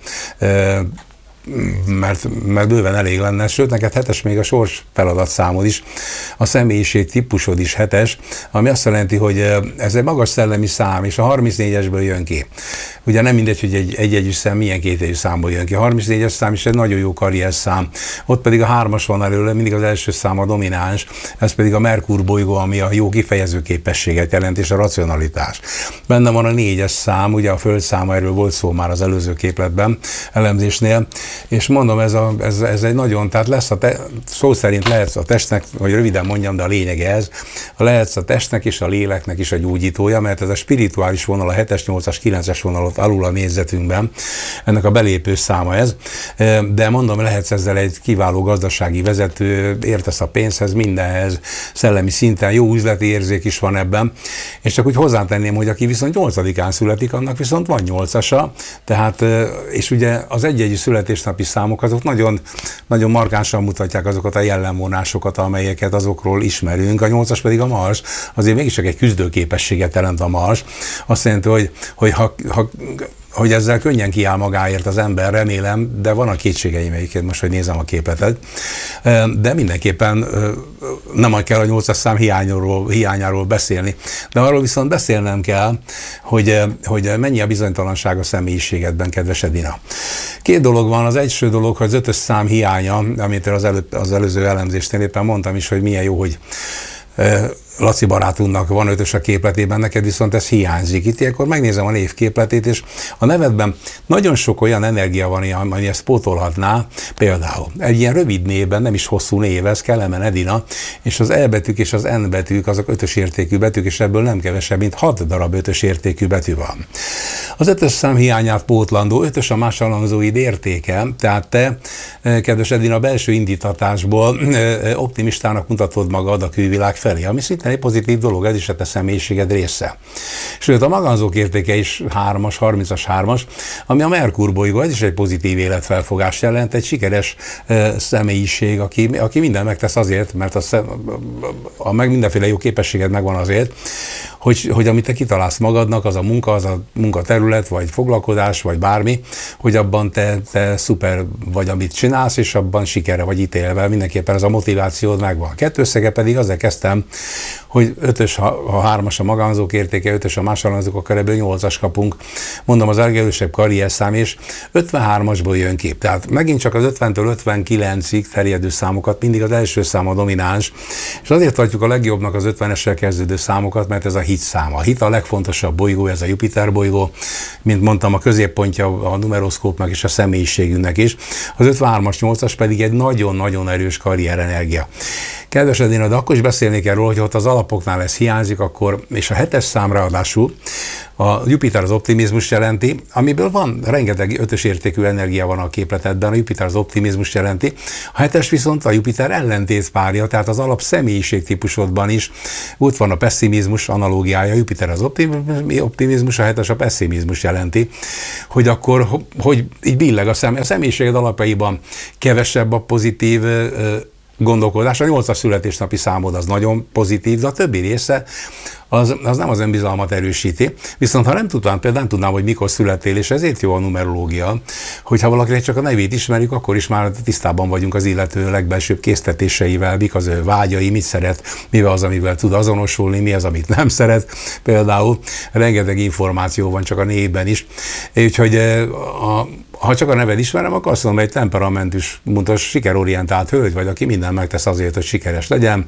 mert, mert bőven elég lenne, sőt, neked hetes még a sors feladatszámod is, a személyiség típusod is hetes, ami azt jelenti, hogy ez egy magas szellemi szám, és a harmincnégyesből jön ki. Ugye nem mindegy, hogy egy egy-egyű szám milyen kétjegyű számból jön ki. A harmincnégyes szám is egy nagyon jó karrierszám, ott pedig a hármas van előle, mindig az első szám a domináns, ez pedig a Merkur bolygó, ami a jó kifejező képességet jelent, és a racionalitás. Benne van a négyes szám, ugye a földszáma, erről volt szó már az előző képletben, elemzésnél, és mondom, ez, a, ez, ez egy nagyon, tehát lesz a te, szó szerint lehetsz a testnek, vagy röviden mondjam, de a lényege ez, lehetsz a testnek és a léleknek is a gyógyítója, mert ez a spirituális vonal, a hetes, nyolcas, kilences vonalot alul a négyzetünkben, ennek a belépő száma ez, de mondom, lehetsz ezzel egy kiváló gazdasági vezető, értesz a pénzhez, mindenhez, szellemi szinten, jó üzleti érzék is van ebben, és csak úgy hozzátenném, hogy aki viszont nyolcadikán születik, annak viszont van nyolcasa, tehát, és ugye az egy-egyű születésnapi számok azok nagyon, nagyon markánsan mutatják azokat a jellemvonásokat, amelyeket azokról ismerünk, a nyolcas pedig a Mars, azért mégis csak egy küzdőképességet jelent a Mars, azt jelenti, hogy, hogy ha, ha hogy ezzel könnyen kiáll magáért az ember, remélem, de van a kétségeim egyébként most, hogy nézem a képletet, de mindenképpen nem kell a nyolcas szám hiányáról, hiányáról beszélni, de arról viszont beszélnem kell, hogy, hogy mennyi a bizonytalanság a személyiségedben, kedves Edina. Két dolog van, az első dolog, hogy az ötös szám hiánya, amit az, előtt, az előző elemzésnél éppen mondtam is, hogy milyen jó, hogy Laci barátunknak van ötös a képletében, neked viszont ez hiányzik. Itt ilyenkor megnézem a névképletét, és a nevedben nagyon sok olyan energia van, ami ezt pótolhatná. Például egy ilyen rövid névben, nem is hosszú név, ez Kelemen Edina, és az E betűk és az N betűk, azok ötös értékű betűk, és ebből nem kevesebb, mint hat darab ötös értékű betű van. Az ötös szám hiányát pótlandó, ötös a másolangzóid értéke, tehát te, kedves Edina, belső indítatásból optimistának mutatod magad a külvilág felé, ami szintén egy pozitív dolog, ez is a te személyiséged része. Sőt, a maganzók értéke is hármas, harmincas hármas, ami a Merkur bolygó, ez is egy pozitív életfelfogás jelent, egy sikeres uh, személyiség, aki, aki minden megtesz azért, mert a, szem, a, a meg mindenféle jó képességed megvan azért, hogy, hogy amit te kitalálsz magadnak, az a munka, az a munkaterület, vagy foglalkozás, vagy bármi, hogy abban te, te szuper vagy, amit csinálsz, és abban sikerre vagy ítélve, mindenképpen ez a motivációd megvan. A kettőszege pedig azzal kezdtem, hogy ötös, ha hármas a magánzók értéke, ötös a másolangzók, akkor ebből nyolcas kapunk. Mondom, az legerősebb karrierszám, és ötvenhármasból jön ki. Tehát megint csak az ötventől ötvenkilencig terjedő számokat, mindig az első szám a domináns, és azért tartjuk a legjobbnak az ötvenessel kezdődő számokat, mert ez a hit száma. A hit a legfontosabb bolygó, ez a Jupiter bolygó, mint mondtam, a középpontja a numeroszkópnak és a személyiségünknek is. Az ötvenhármas, nyolcas pedig egy nagyon-nagyon erős karrierenergia. Kedves Edina, de akkor is beszélni kell róla, hogy ott az alap alapoknál ez hiányzik, akkor, és a hetes szám ráadásul a Jupiter az optimizmus jelenti, amiből van rengeteg ötös értékű energia van a képletedben, a Jupiter az optimizmus jelenti, a hetes viszont a Jupiter ellentétpárja, tehát az alap személyiségtípusodban is ott van a pessimizmus analógiája, a Jupiter az optimizmus, a hetes a pessimizmus jelenti, hogy akkor, hogy így billeg a személy, a személyiséged alapjaiban kevesebb a pozitív gondolkodás, a nyolcas születésnapi számod az nagyon pozitív, de a többi része az, az nem az önbizalmat erősíti. Viszont ha nem tudnám, például nem tudnám, hogy mikor születtél, és ezért jó a numerológia, hogyha valakinek csak a nevét ismerjük, akkor is már tisztában vagyunk az illető legbelsőbb késztetéseivel, mik az ő vágyai, mit szeret, mivel az, amivel tud azonosulni, mi az, amit nem szeret. Például rengeteg információ van csak a névben is. Úgyhogy a ha csak a neved ismerem, akkor azt mondom, egy temperamentus, mutas, sikerorientált hölgy vagy, aki minden megtesz azért, hogy sikeres legyen,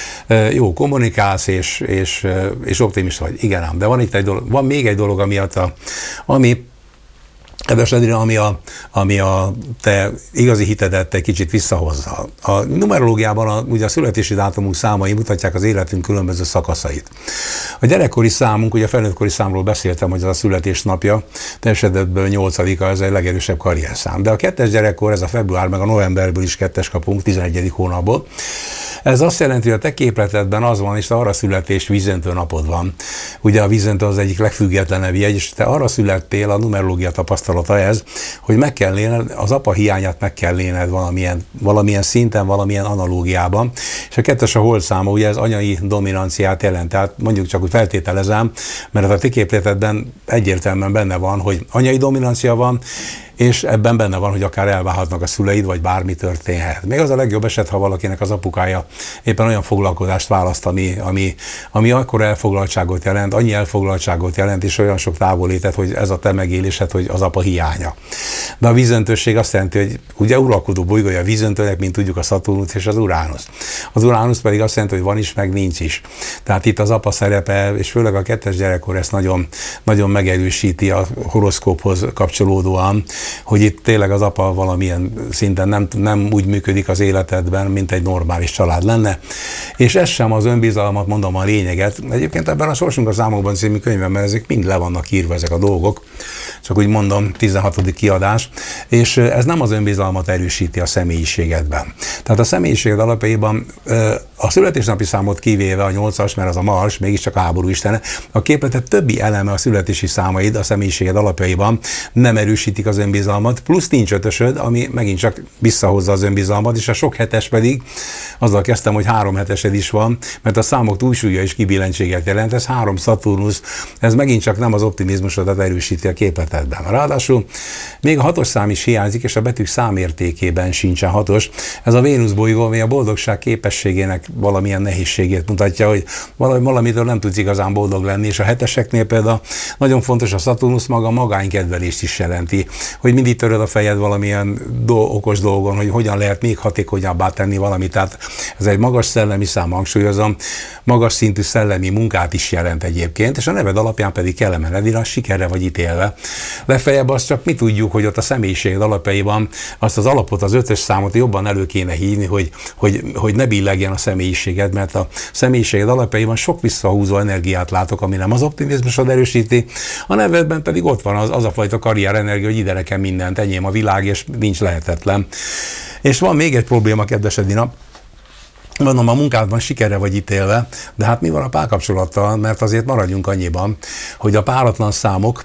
jó kommunikálsz, és, és, és optimista vagy. Igen ám, de van itt egy dolog, van még egy dolog, ami, a, ami Kedves Edina, ami a, ami a te igazi hitedet egy kicsit visszahozza. A numerológiában a, ugye a születési dátumunk számai mutatják az életünk különböző szakaszait. A gyerekkori számunk, ugye a felnőttkori számról beszéltem, hogy az a születésnapja, te esetedből nyolcadika, ez egy legerősebb karrierszám. De a kettes gyerekkor, ez a február, meg a novemberből is kettes kapunk, tizenegyedik hónapból. Ez azt jelenti, hogy a te képletedben az van, és te arra születés vízöntő napod van. Ugye a vízöntő az egyik legfüggetlenebb jegy, és te arra születtél, a numerológia tapasztalata ez, hogy meg kell lélned, az apa hiányát meg kell lélned valamilyen, valamilyen szinten, valamilyen analógiában. És a kettes a holdszáma, ugye ez anyai dominanciát jelent. Tehát mondjuk csak úgy feltételezem, mert a te képletedben egyértelműen benne van, hogy anyai dominancia van, és ebben benne van, hogy akár elválhatnak a szüleid, vagy bármi történhet. Még az a legjobb eset, ha valakinek az apukája éppen olyan foglalkozást választ, ami, ami, ami akkor elfoglaltságot jelent, annyi elfoglaltságot jelent, és olyan sok távolétet, hogy ez a te megélésed, hogy az apa hiánya. De a vízöntőség azt jelenti, hogy ugye uralkodó bolygója a vízöntőnek, mint tudjuk, a Szaturnusz és az Uránusz. Az Uránusz pedig azt jelenti, hogy van is, meg nincs is. Tehát itt az apa szerepe, és főleg a kettes gyerekkor ezt nagyon, nagyon megerősíti a horoszkóphoz kapcsolódóan, hogy itt tényleg az apa valamilyen szinten nem, nem úgy működik az életedben, mint egy normális család lenne. És ez sem az önbizalmat, mondom a lényeget. Egyébként ebben a Sorsunk a számokban című könyvemben ezek mind le vannak írva, ezek a dolgok. Csak úgy mondom, tizenhatodik kiadás. És ez nem az önbizalmat erősíti a személyiségedben. Tehát a személyiséged alapjaiban a születésnapi számot kivéve a nyolcas, mert az a Mars, mégiscsak a háború istene, a képleted többi eleme a születési számaid a személyiséged alapjaiban nem erősítik az önbizalmat, plusz nincs ötösöd, ami megint csak visszahozza az önbizalmat, és a sok hetes pedig, azzal kezdtem, hogy három hetesed is van, mert a számok túlsúlya és kibilentséget jelent, ez három Szaturnusz, ez megint csak nem az optimizmusodat erősíti a képletedben. Ráadásul még a hatos szám is hiányzik, és a betűk számértékében sincsen hatos. Ez a Vénusz bolygó, ami a boldogság képességének valamilyen nehézségét mutatja, hogy valamitől nem tudsz igazán boldog lenni, és a heteseknél például nagyon fontos a Szaturnusz maga magánykedvelést is jelenti, hogy mindig töröd a fejed valamilyen do- okos dolgon, hogy hogyan lehet még hatékonyabbá tenni valamit. Tehát ez egy magas szellemi szám, hangsúlyozom, magas szintű szellemi munkát is jelent egyébként, és a neved alapján pedig kellemen Edina, sikerre vagy ítélve. Legfeljebb azt csak mi tudjuk, hogy ott a személyiséged alapjaiban azt az alapot, az ötös számot jobban elő kéne hívni, hogy, hogy, hogy ne billegjen a személyiséged, mert a személyiséged alapjaiban sok visszahúzó energiát látok, ami nem az optimizmusod erősíti, a nevedben pedig ott van az, az a fajta karrierenergia, hogy ide nekem mindent, enyém a világ, és nincs lehetetlen. És van még egy probléma, kedves Edina, mondom, a munkádban sikerre vagy ítélve, de hát mi van a párkapcsolattal, mert azért maradjunk annyiban, hogy a páratlan számok,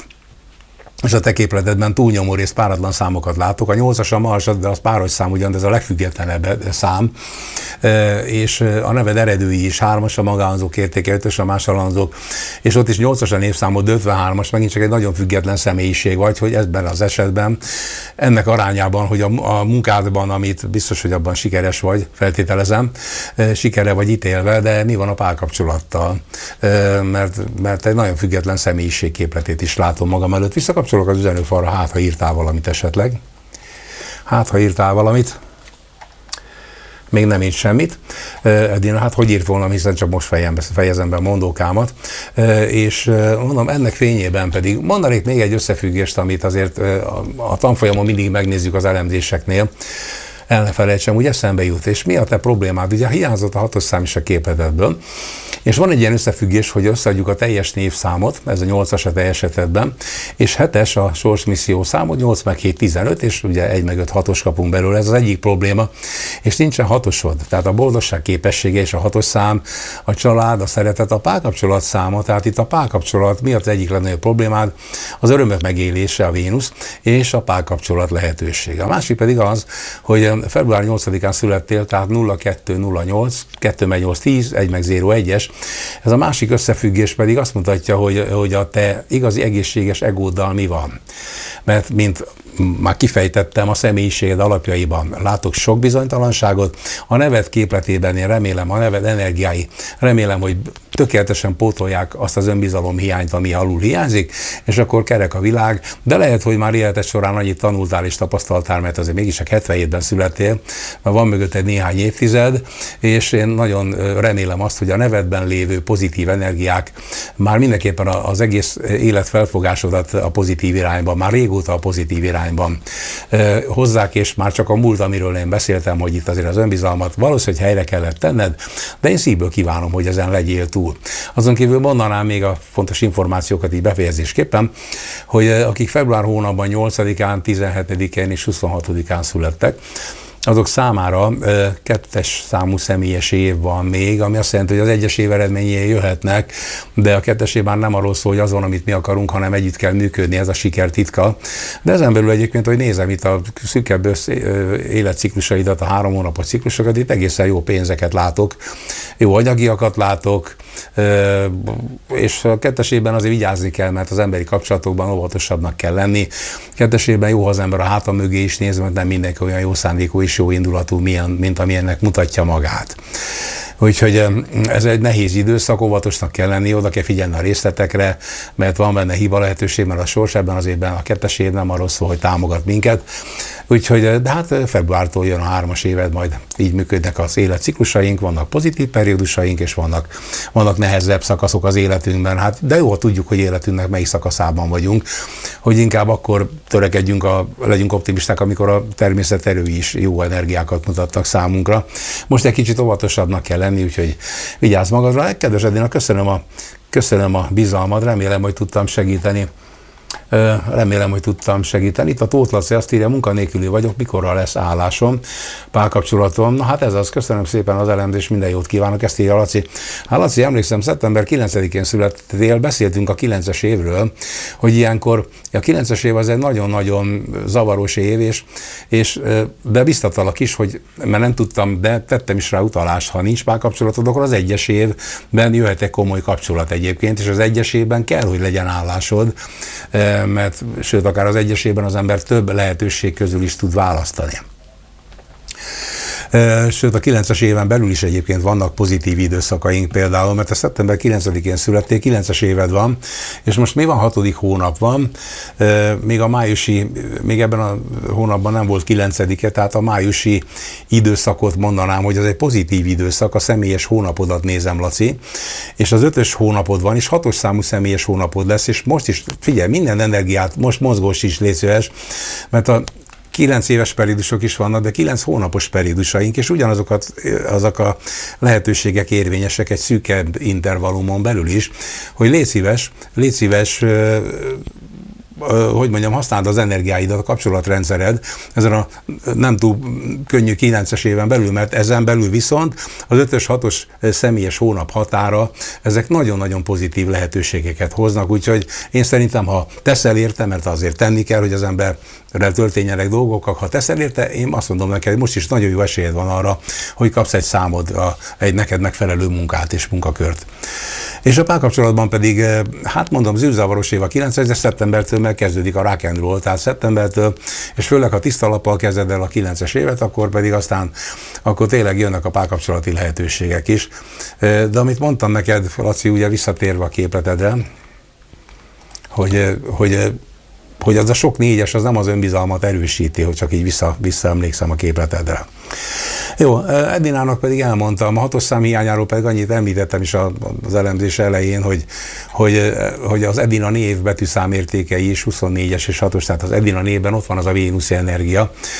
és a te képletedben túlnyomó részt páratlan számokat látok. A nyolcas a Mars, de az páros szám ugyan, de ez a legfüggetlenebb szám, és a neved eredői is, hármas a magánzók értéke, ötös a másolanzók, és ott is nyolcas a névszámod, ötvenhármas, megint csak egy nagyon független személyiség vagy, hogy ebben az esetben, ennek arányában, hogy a, a munkádban, amit biztos, hogy abban sikeres vagy, feltételezem, sikerre vagy ítélve, de mi van a párkapcsolattal? Mert, mert egy nagyon független személyiség képletét is látom magam előtt. Visszakapcsolok az üzenőfalra, hát ha írtál valamit esetleg. Hát ha írtál valamit. Még nem írt semmit. Edina, hát hogy írt volna, hiszen csak most fejezem be a mondókámat. És mondom, ennek fényében pedig mondanék még egy összefüggést, amit azért a tanfolyamon mindig megnézzük az elemzéseknél. El ne felejtsem, úgy eszembe jut. És mi a te problémád? Ugye hiányzott a hatos szám is a képletedből. És van egy ilyen összefüggés, hogy összeadjuk a teljes névszámot, ez a nyolcas a teljes esetben, és hetes a sorsmisszió számot, nyolc meg hét, tizenöt, és ugye egy meg öt hatos kapunk belőle, ez az egyik probléma, és nincsen hatosod. Tehát a boldogság képessége és a hatos szám, a család, a szeretet, a párkapcsolat száma, tehát itt a párkapcsolat miatt az egyik legnagyobb problémád, az örömök megélése, a Vénusz, és a párkapcsolat lehetősége. A másik pedig az, hogy február nyolcadikán születtél, tehát nulla kettő nulla nyolc, kettő meg nyolc tíz, egy meg zéro egyes. Ez a másik összefüggés pedig azt mutatja, hogy, hogy a te igazi egészséges egóddal mi van. Mert mint már kifejtettem, a személyiséged alapjaiban látok sok bizonytalanságot, a neved képletében én remélem, a neved energiái, remélem, hogy tökéletesen pótolják azt az önbizalom hiányt, ami alul hiányzik, és akkor kerek a világ, de lehet, hogy már életed során annyit tanultál és tapasztaltál, mert azért mégis csak hetvenhétben születtél, mert van mögötted néhány évtized, és én nagyon remélem azt, hogy a nevedben lévő pozitív energiák már mindenképpen az egész élet felfogásodat a pozitív irányban, már régóta a pozitív irányban hozzák, és már csak a múlt, amiről én beszéltem, hogy itt azért az önbizalmat valószínűleg helyre kellett tenned, de én szívből kívánom, hogy ezen legyél túl. Azon kívül mondanám még a fontos információkat így befejezésképpen, hogy akik február hónapban nyolcadikán, tizenhetedikén és huszonhatodikán születtek, azok számára kettes számú személyes év van még, ami azt jelenti, hogy az egyes év eredményei jöhetnek, de a kettes év már nem arról szól, hogy az van, amit mi akarunk, hanem együtt kell működni, ez a siker titka. De ezen belül egyébként, hogy nézem itt a szűkebb életciklusaidat, a három hónapos ciklusokat, itt egészen jó pénzeket látok, jó anyagiakat látok, és a kettes évben azért vigyázni kell, mert az emberi kapcsolatokban óvatosabbnak kell lenni. Kettes évben jó, ha az ember a háta mögé is néz, mert nem mindenki olyan jó szándékú és jó indulatú, mint amilyennek mutatja magát. Úgyhogy ez egy nehéz időszak, óvatosnak kell lenni, oda kell figyelni a részletekre, mert van benne hiba lehetőség, mert a sors ebben az évben a kettes év nem arról szól, hogy támogat minket. Úgyhogy, de hát februártól jön a hármas éved, majd így működnek az életciklusaink, vannak pozitív periódusaink, és vannak, vannak nehezebb szakaszok az életünkben. Hát, de jó, tudjuk, hogy életünknek melyik szakaszában vagyunk, hogy inkább akkor törekedjünk, a, legyünk optimisták, amikor a természet erői is jó energiákat mutattak számunkra. Most egy kicsit óvatosabbnak kell lenni, úgyhogy vigyázz magadra. Kedves Edina, köszönöm a, köszönöm a bizalmad, remélem, hogy tudtam segíteni. Remélem, hogy tudtam segíteni. Itt a Tóth Laci azt írja, munkanélküli vagyok, mikorra lesz állásom, párkapcsolatom. Na hát ez az, köszönöm szépen az elemzést, minden jót kívánok, ezt írja Laci. Hát Laci, emlékszem, szeptember kilencedikén születtél, beszéltünk a kilences évről, hogy ilyenkor a kilences év az egy nagyon-nagyon zavaros év, és, és de biztatlak is, hogy, mert nem tudtam, de tettem is rá utalást, ha nincs párkapcsolatod, akkor az egyes évben jöhet egy komoly kapcsolat egyébként, és az egyes évben kell, hogy legyen állásod, mert sőt, akár az egyesében az ember több lehetőség közül is tud választani. Sőt, a kilences éven belül is egyébként vannak pozitív időszakaink például, mert a szeptember kilencedikén születtél, kilences éved van, és most mi van, hatodik hónap van, még a májusi, még ebben a hónapban nem volt kilencedike, tehát a májusi időszakot mondanám, hogy ez egy pozitív időszak, a személyes hónapodat nézem, Laci, és az ötös hónapod van, és hatos számú személyes hónapod lesz, és most is, figyelj, minden energiát, most mozgós is légy szíves, mert a kilenc éves periódusok is vannak, de kilenc hónapos periódusaink, és ugyanazokat azok a lehetőségek érvényesek egy szűkebb intervallumon belül is, hogy légy szíves, légy szíves, hogy mondjam, használd az energiáidat, a kapcsolatrendszered ezen a nem túl könnyű kilences éven belül, mert ezen belül viszont az ötös, hatos személyes hónap határa, ezek nagyon-nagyon pozitív lehetőségeket hoznak, úgyhogy én szerintem, ha teszel érte, mert azért tenni kell, hogy az ember történjenek dolgok, ha teszel érte, én azt mondom neked, most is nagyon jó esélyed van arra, hogy kapsz egy számod, egy neked megfelelő munkát és munkakört. És a párkapcsolatban pedig, hát mondom, zűrzavaros év a kilences, de szeptembertől megkezdődik a rock and roll, tehát szeptembertől, és főleg ha tiszta lappal kezded el a kilences évet, akkor pedig aztán, akkor tényleg jönnek a párkapcsolati lehetőségek is. De amit mondtam neked, Laci, ugye visszatérve a képletedre, hogy, hogy hogy az a sok négyes, az nem az önbizalmat erősíti, hogy csak így vissza, visszaemlékszem a képletedre. Jó, Edinának pedig elmondtam, a hatos szám hiányáról pedig annyit említettem is az elemzés elején, hogy, hogy, hogy az Edina név betűszámértékei is huszonnégyes és hatos, tehát az Edina névben ott van az a vénuszi energia.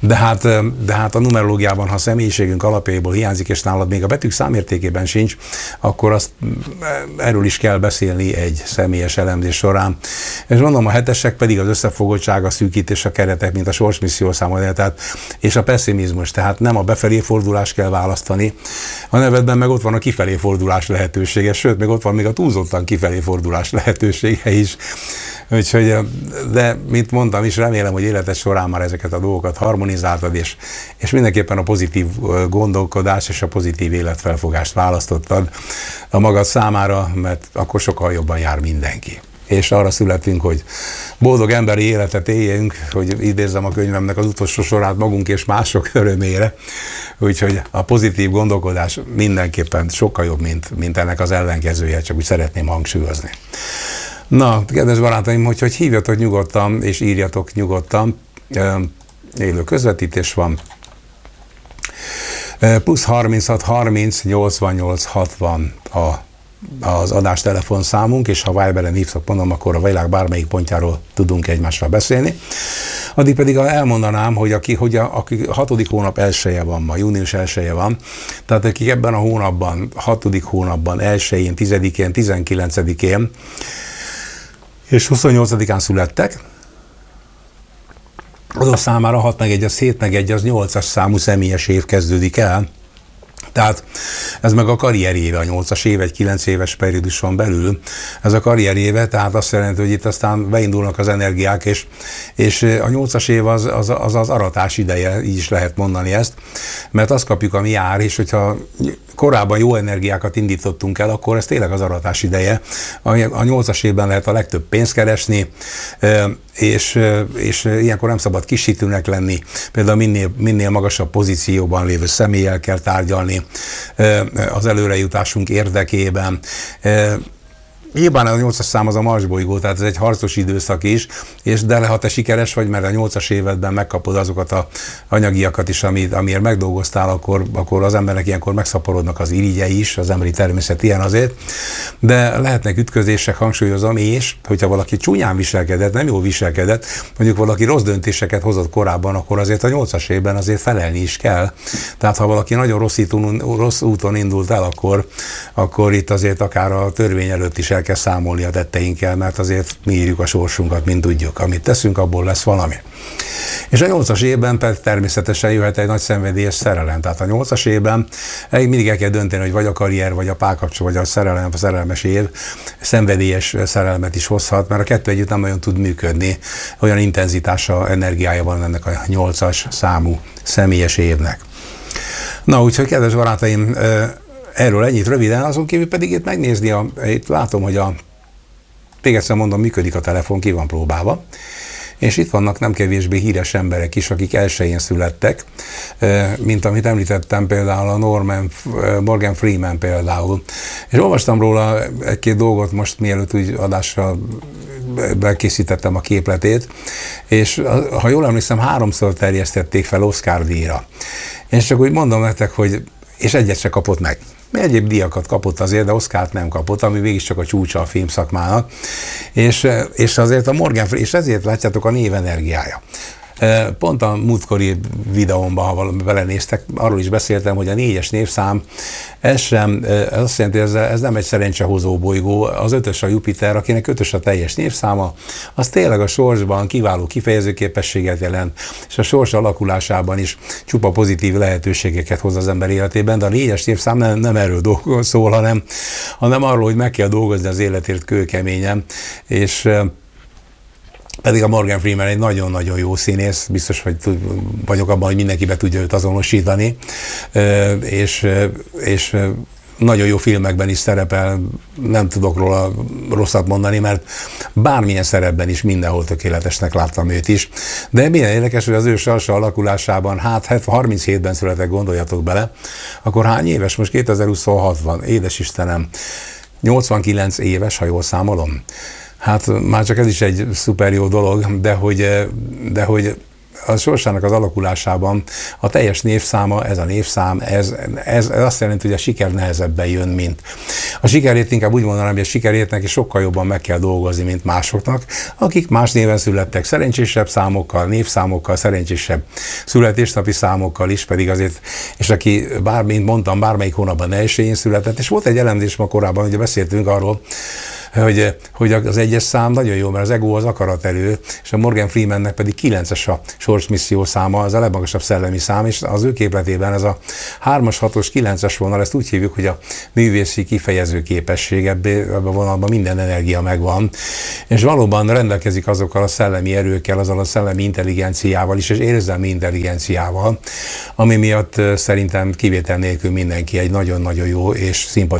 De hát, de hát a numerológiában, ha a személyiségünk alapjaiból hiányzik, és nálad még a betűk számértékében sincs, akkor azt erről is kell beszélni egy személyes elemzés során. És mondom, a hetesek pedig az összefogottság, a szűkítés, a keretek, mint a sorsmisszió számolja, tehát, és a pessimizmus, tehát nem a befelé fordulás kell választani. A nevedben meg ott van a kifelé fordulás lehetősége, sőt, még ott van még a túlzottan kifelé fordulás lehetősége is. Úgyhogy, de mint mondtam is, remélem, hogy életed során már ezeket a dolgokat harmonizáltad, és, és mindenképpen a pozitív gondolkodás és a pozitív életfelfogást választottad a magad számára, mert akkor sokkal jobban jár mindenki. És arra születünk, hogy boldog emberi életet éljünk, hogy idézzem a könyvemnek az utolsó sorát, magunk és mások örömére. Úgyhogy a pozitív gondolkodás mindenképpen sokkal jobb, mint, mint ennek az ellenkezője, csak úgy szeretném hangsúlyozni. Na, kedves barátaim, hogy, hogy hívjatok nyugodtan, és írjatok nyugodtan, élő közvetítés van, plusz harminchat harminc nyolcvannyolc hatvan a, az adás telefonszámunk, és ha Viberen hívtok, mondom, akkor a világ bármelyik pontjáról tudunk egymással beszélni. Addig pedig elmondanám, hogy aki, hogy a, aki hatodik hónap elsője van ma, június elsője van, tehát akik ebben a hónapban, hatodik hónapban, elsőjén, tizedikén, tizenkilencedikén, és huszonnyolcadikán születtek, azok számára hat meg egy, az hét meg egy, az nyolcas számú személyes év kezdődik el. Tehát ez meg a karrieréve, a nyolcas év, egy kilenc éves perióduson belül, ez a karrieréve, tehát azt jelenti, hogy itt aztán beindulnak az energiák, és, és a nyolcas év az az, az az aratás ideje, így is lehet mondani ezt, mert azt kapjuk, ami jár, és hogyha korábban jó energiákat indítottunk el, akkor ez tényleg az aratás ideje. A nyolcas évben lehet a legtöbb pénzt keresni, és, és ilyenkor nem szabad kisítőnek lenni. Például minél, minél magasabb pozícióban lévő személlyel kell tárgyalni az előrejutásunk érdekében. Nyilván a nyolcas szám az a Mars bolygó, tehát ez egy harcos időszak is, és de ha te sikeres vagy, mert a nyolcas évedben megkapod azokat az anyagiakat is, amit, amiért megdolgoztál, akkor, akkor az embernek ilyenkor megszaporodnak az irigyei is, az emberi természet ilyen azért, de lehetnek ütközések, hangsúlyozom, és hogyha valaki csúnyán viselkedett, nem jól viselkedett, mondjuk valaki rossz döntéseket hozott korábban, akkor azért a nyolcas évben azért felelni is kell. Tehát ha valaki nagyon rossz, itun, rossz úton indult el, akkor, akkor itt azért akár a törvény előtt is el kell számolni a tetteinkkel, mert azért mi írjuk a sorsunkat, mint tudjuk. Amit teszünk, abból lesz valami. És a nyolcas évben pedig természetesen jöhet egy nagy szenvedélyes szerelem. Tehát a nyolcas évben mindig el kell dönteni, hogy vagy a karrier, vagy a párkapcsolat, vagy a szerelem, a szerelmes év szenvedélyes szerelmet is hozhat, mert a kettő együtt nem nagyon tud működni. Olyan intenzitása, energiája van ennek a nyolcas számú személyes évnek. Na, úgyhogy kedves barátaim, erről ennyit röviden, azon kívül pedig itt megnézni, a, itt látom, hogy a, még egyszer mondom, működik a telefon, ki van próbálva, és itt vannak nem kevésbé híres emberek is, akik elsőjén születtek, mint amit említettem, például a Norman, Morgan Freeman például. És olvastam róla egy-két dolgot most, mielőtt úgy adásra bekészítettem a képletét, és ha jól emlékszem, háromszor terjesztették fel Oscar-díjra. És csak úgy mondom nektek, hogy és egyet se kapott meg. Egyéb díjakat kapott azért, de Oscart nem kapott, ami mégiscsak a csúcsa a filmszakmának. És, és azért a Morgan Freeman, és ezért látjátok a név energiája. Pont a múltkori videómban, ha belenéztek, arról is beszéltem, hogy a négyes névszám, ez sem, ez azt jelenti, hogy ez, ez nem egy szerencsehozó bolygó, az ötös a Jupiter, akinek ötös a teljes névszáma, az tényleg a sorsban kiváló kifejezőképességet jelent, és a sors alakulásában is csupa pozitív lehetőségeket hoz az ember életében, de a négyes névszám nem, nem erről szól, hanem, hanem arról, hogy meg kell dolgozni az életért kőkeményen, és pedig a Morgan Freeman egy nagyon-nagyon jó színész, biztos hogy vagyok abban, hogy mindenki be tudja őt azonosítani, és, és nagyon jó filmekben is szerepel, nem tudok róla rosszat mondani, mert bármilyen szerepben is mindenhol tökéletesnek láttam őt is. De milyen érdekes, hogy az ő sorsa alakulásában, hát harminchétben született, gondoljatok bele, akkor hány éves? Most kétezer-huszonhat van, édes Istenem, nyolcvankilenc éves, ha jól számolom. Hát már csak ez is egy szuper jó dolog, de hogy, de hogy a sorsának az alakulásában a teljes névszáma, ez a névszám, ez, ez, ez azt jelenti, hogy a siker nehezebben jön, mint. A sikerét inkább úgy mondanám, hogy a sikerértnek is sokkal jobban meg kell dolgozni, mint másoknak, akik más néven születtek, szerencsésebb számokkal, névszámokkal, szerencsésebb születésnapi számokkal is, pedig azért, és aki, bár, mint mondtam, bármelyik hónapban elsőjén született, és volt egy elemzés ma korábban, ugye beszéltünk arról, hogy, hogy az egyes szám nagyon jó, mert az ego az akaraterő, és a Morgan Freemannek pedig kilences a sorsmisszió száma, az a legmagasabb szellemi szám, és az ő képletében ez a hármas, hatos, kilences vonal, ezt úgy hívjuk, hogy a művészi kifejező képesség, ebben a vonalban minden energia megvan, és valóban rendelkezik azokkal a szellemi erőkkel, azzal a szellemi intelligenciával is, és érzelmi intelligenciával, ami miatt szerintem kivétel nélkül mindenki egy nagyon-nagyon jó és szimpatikus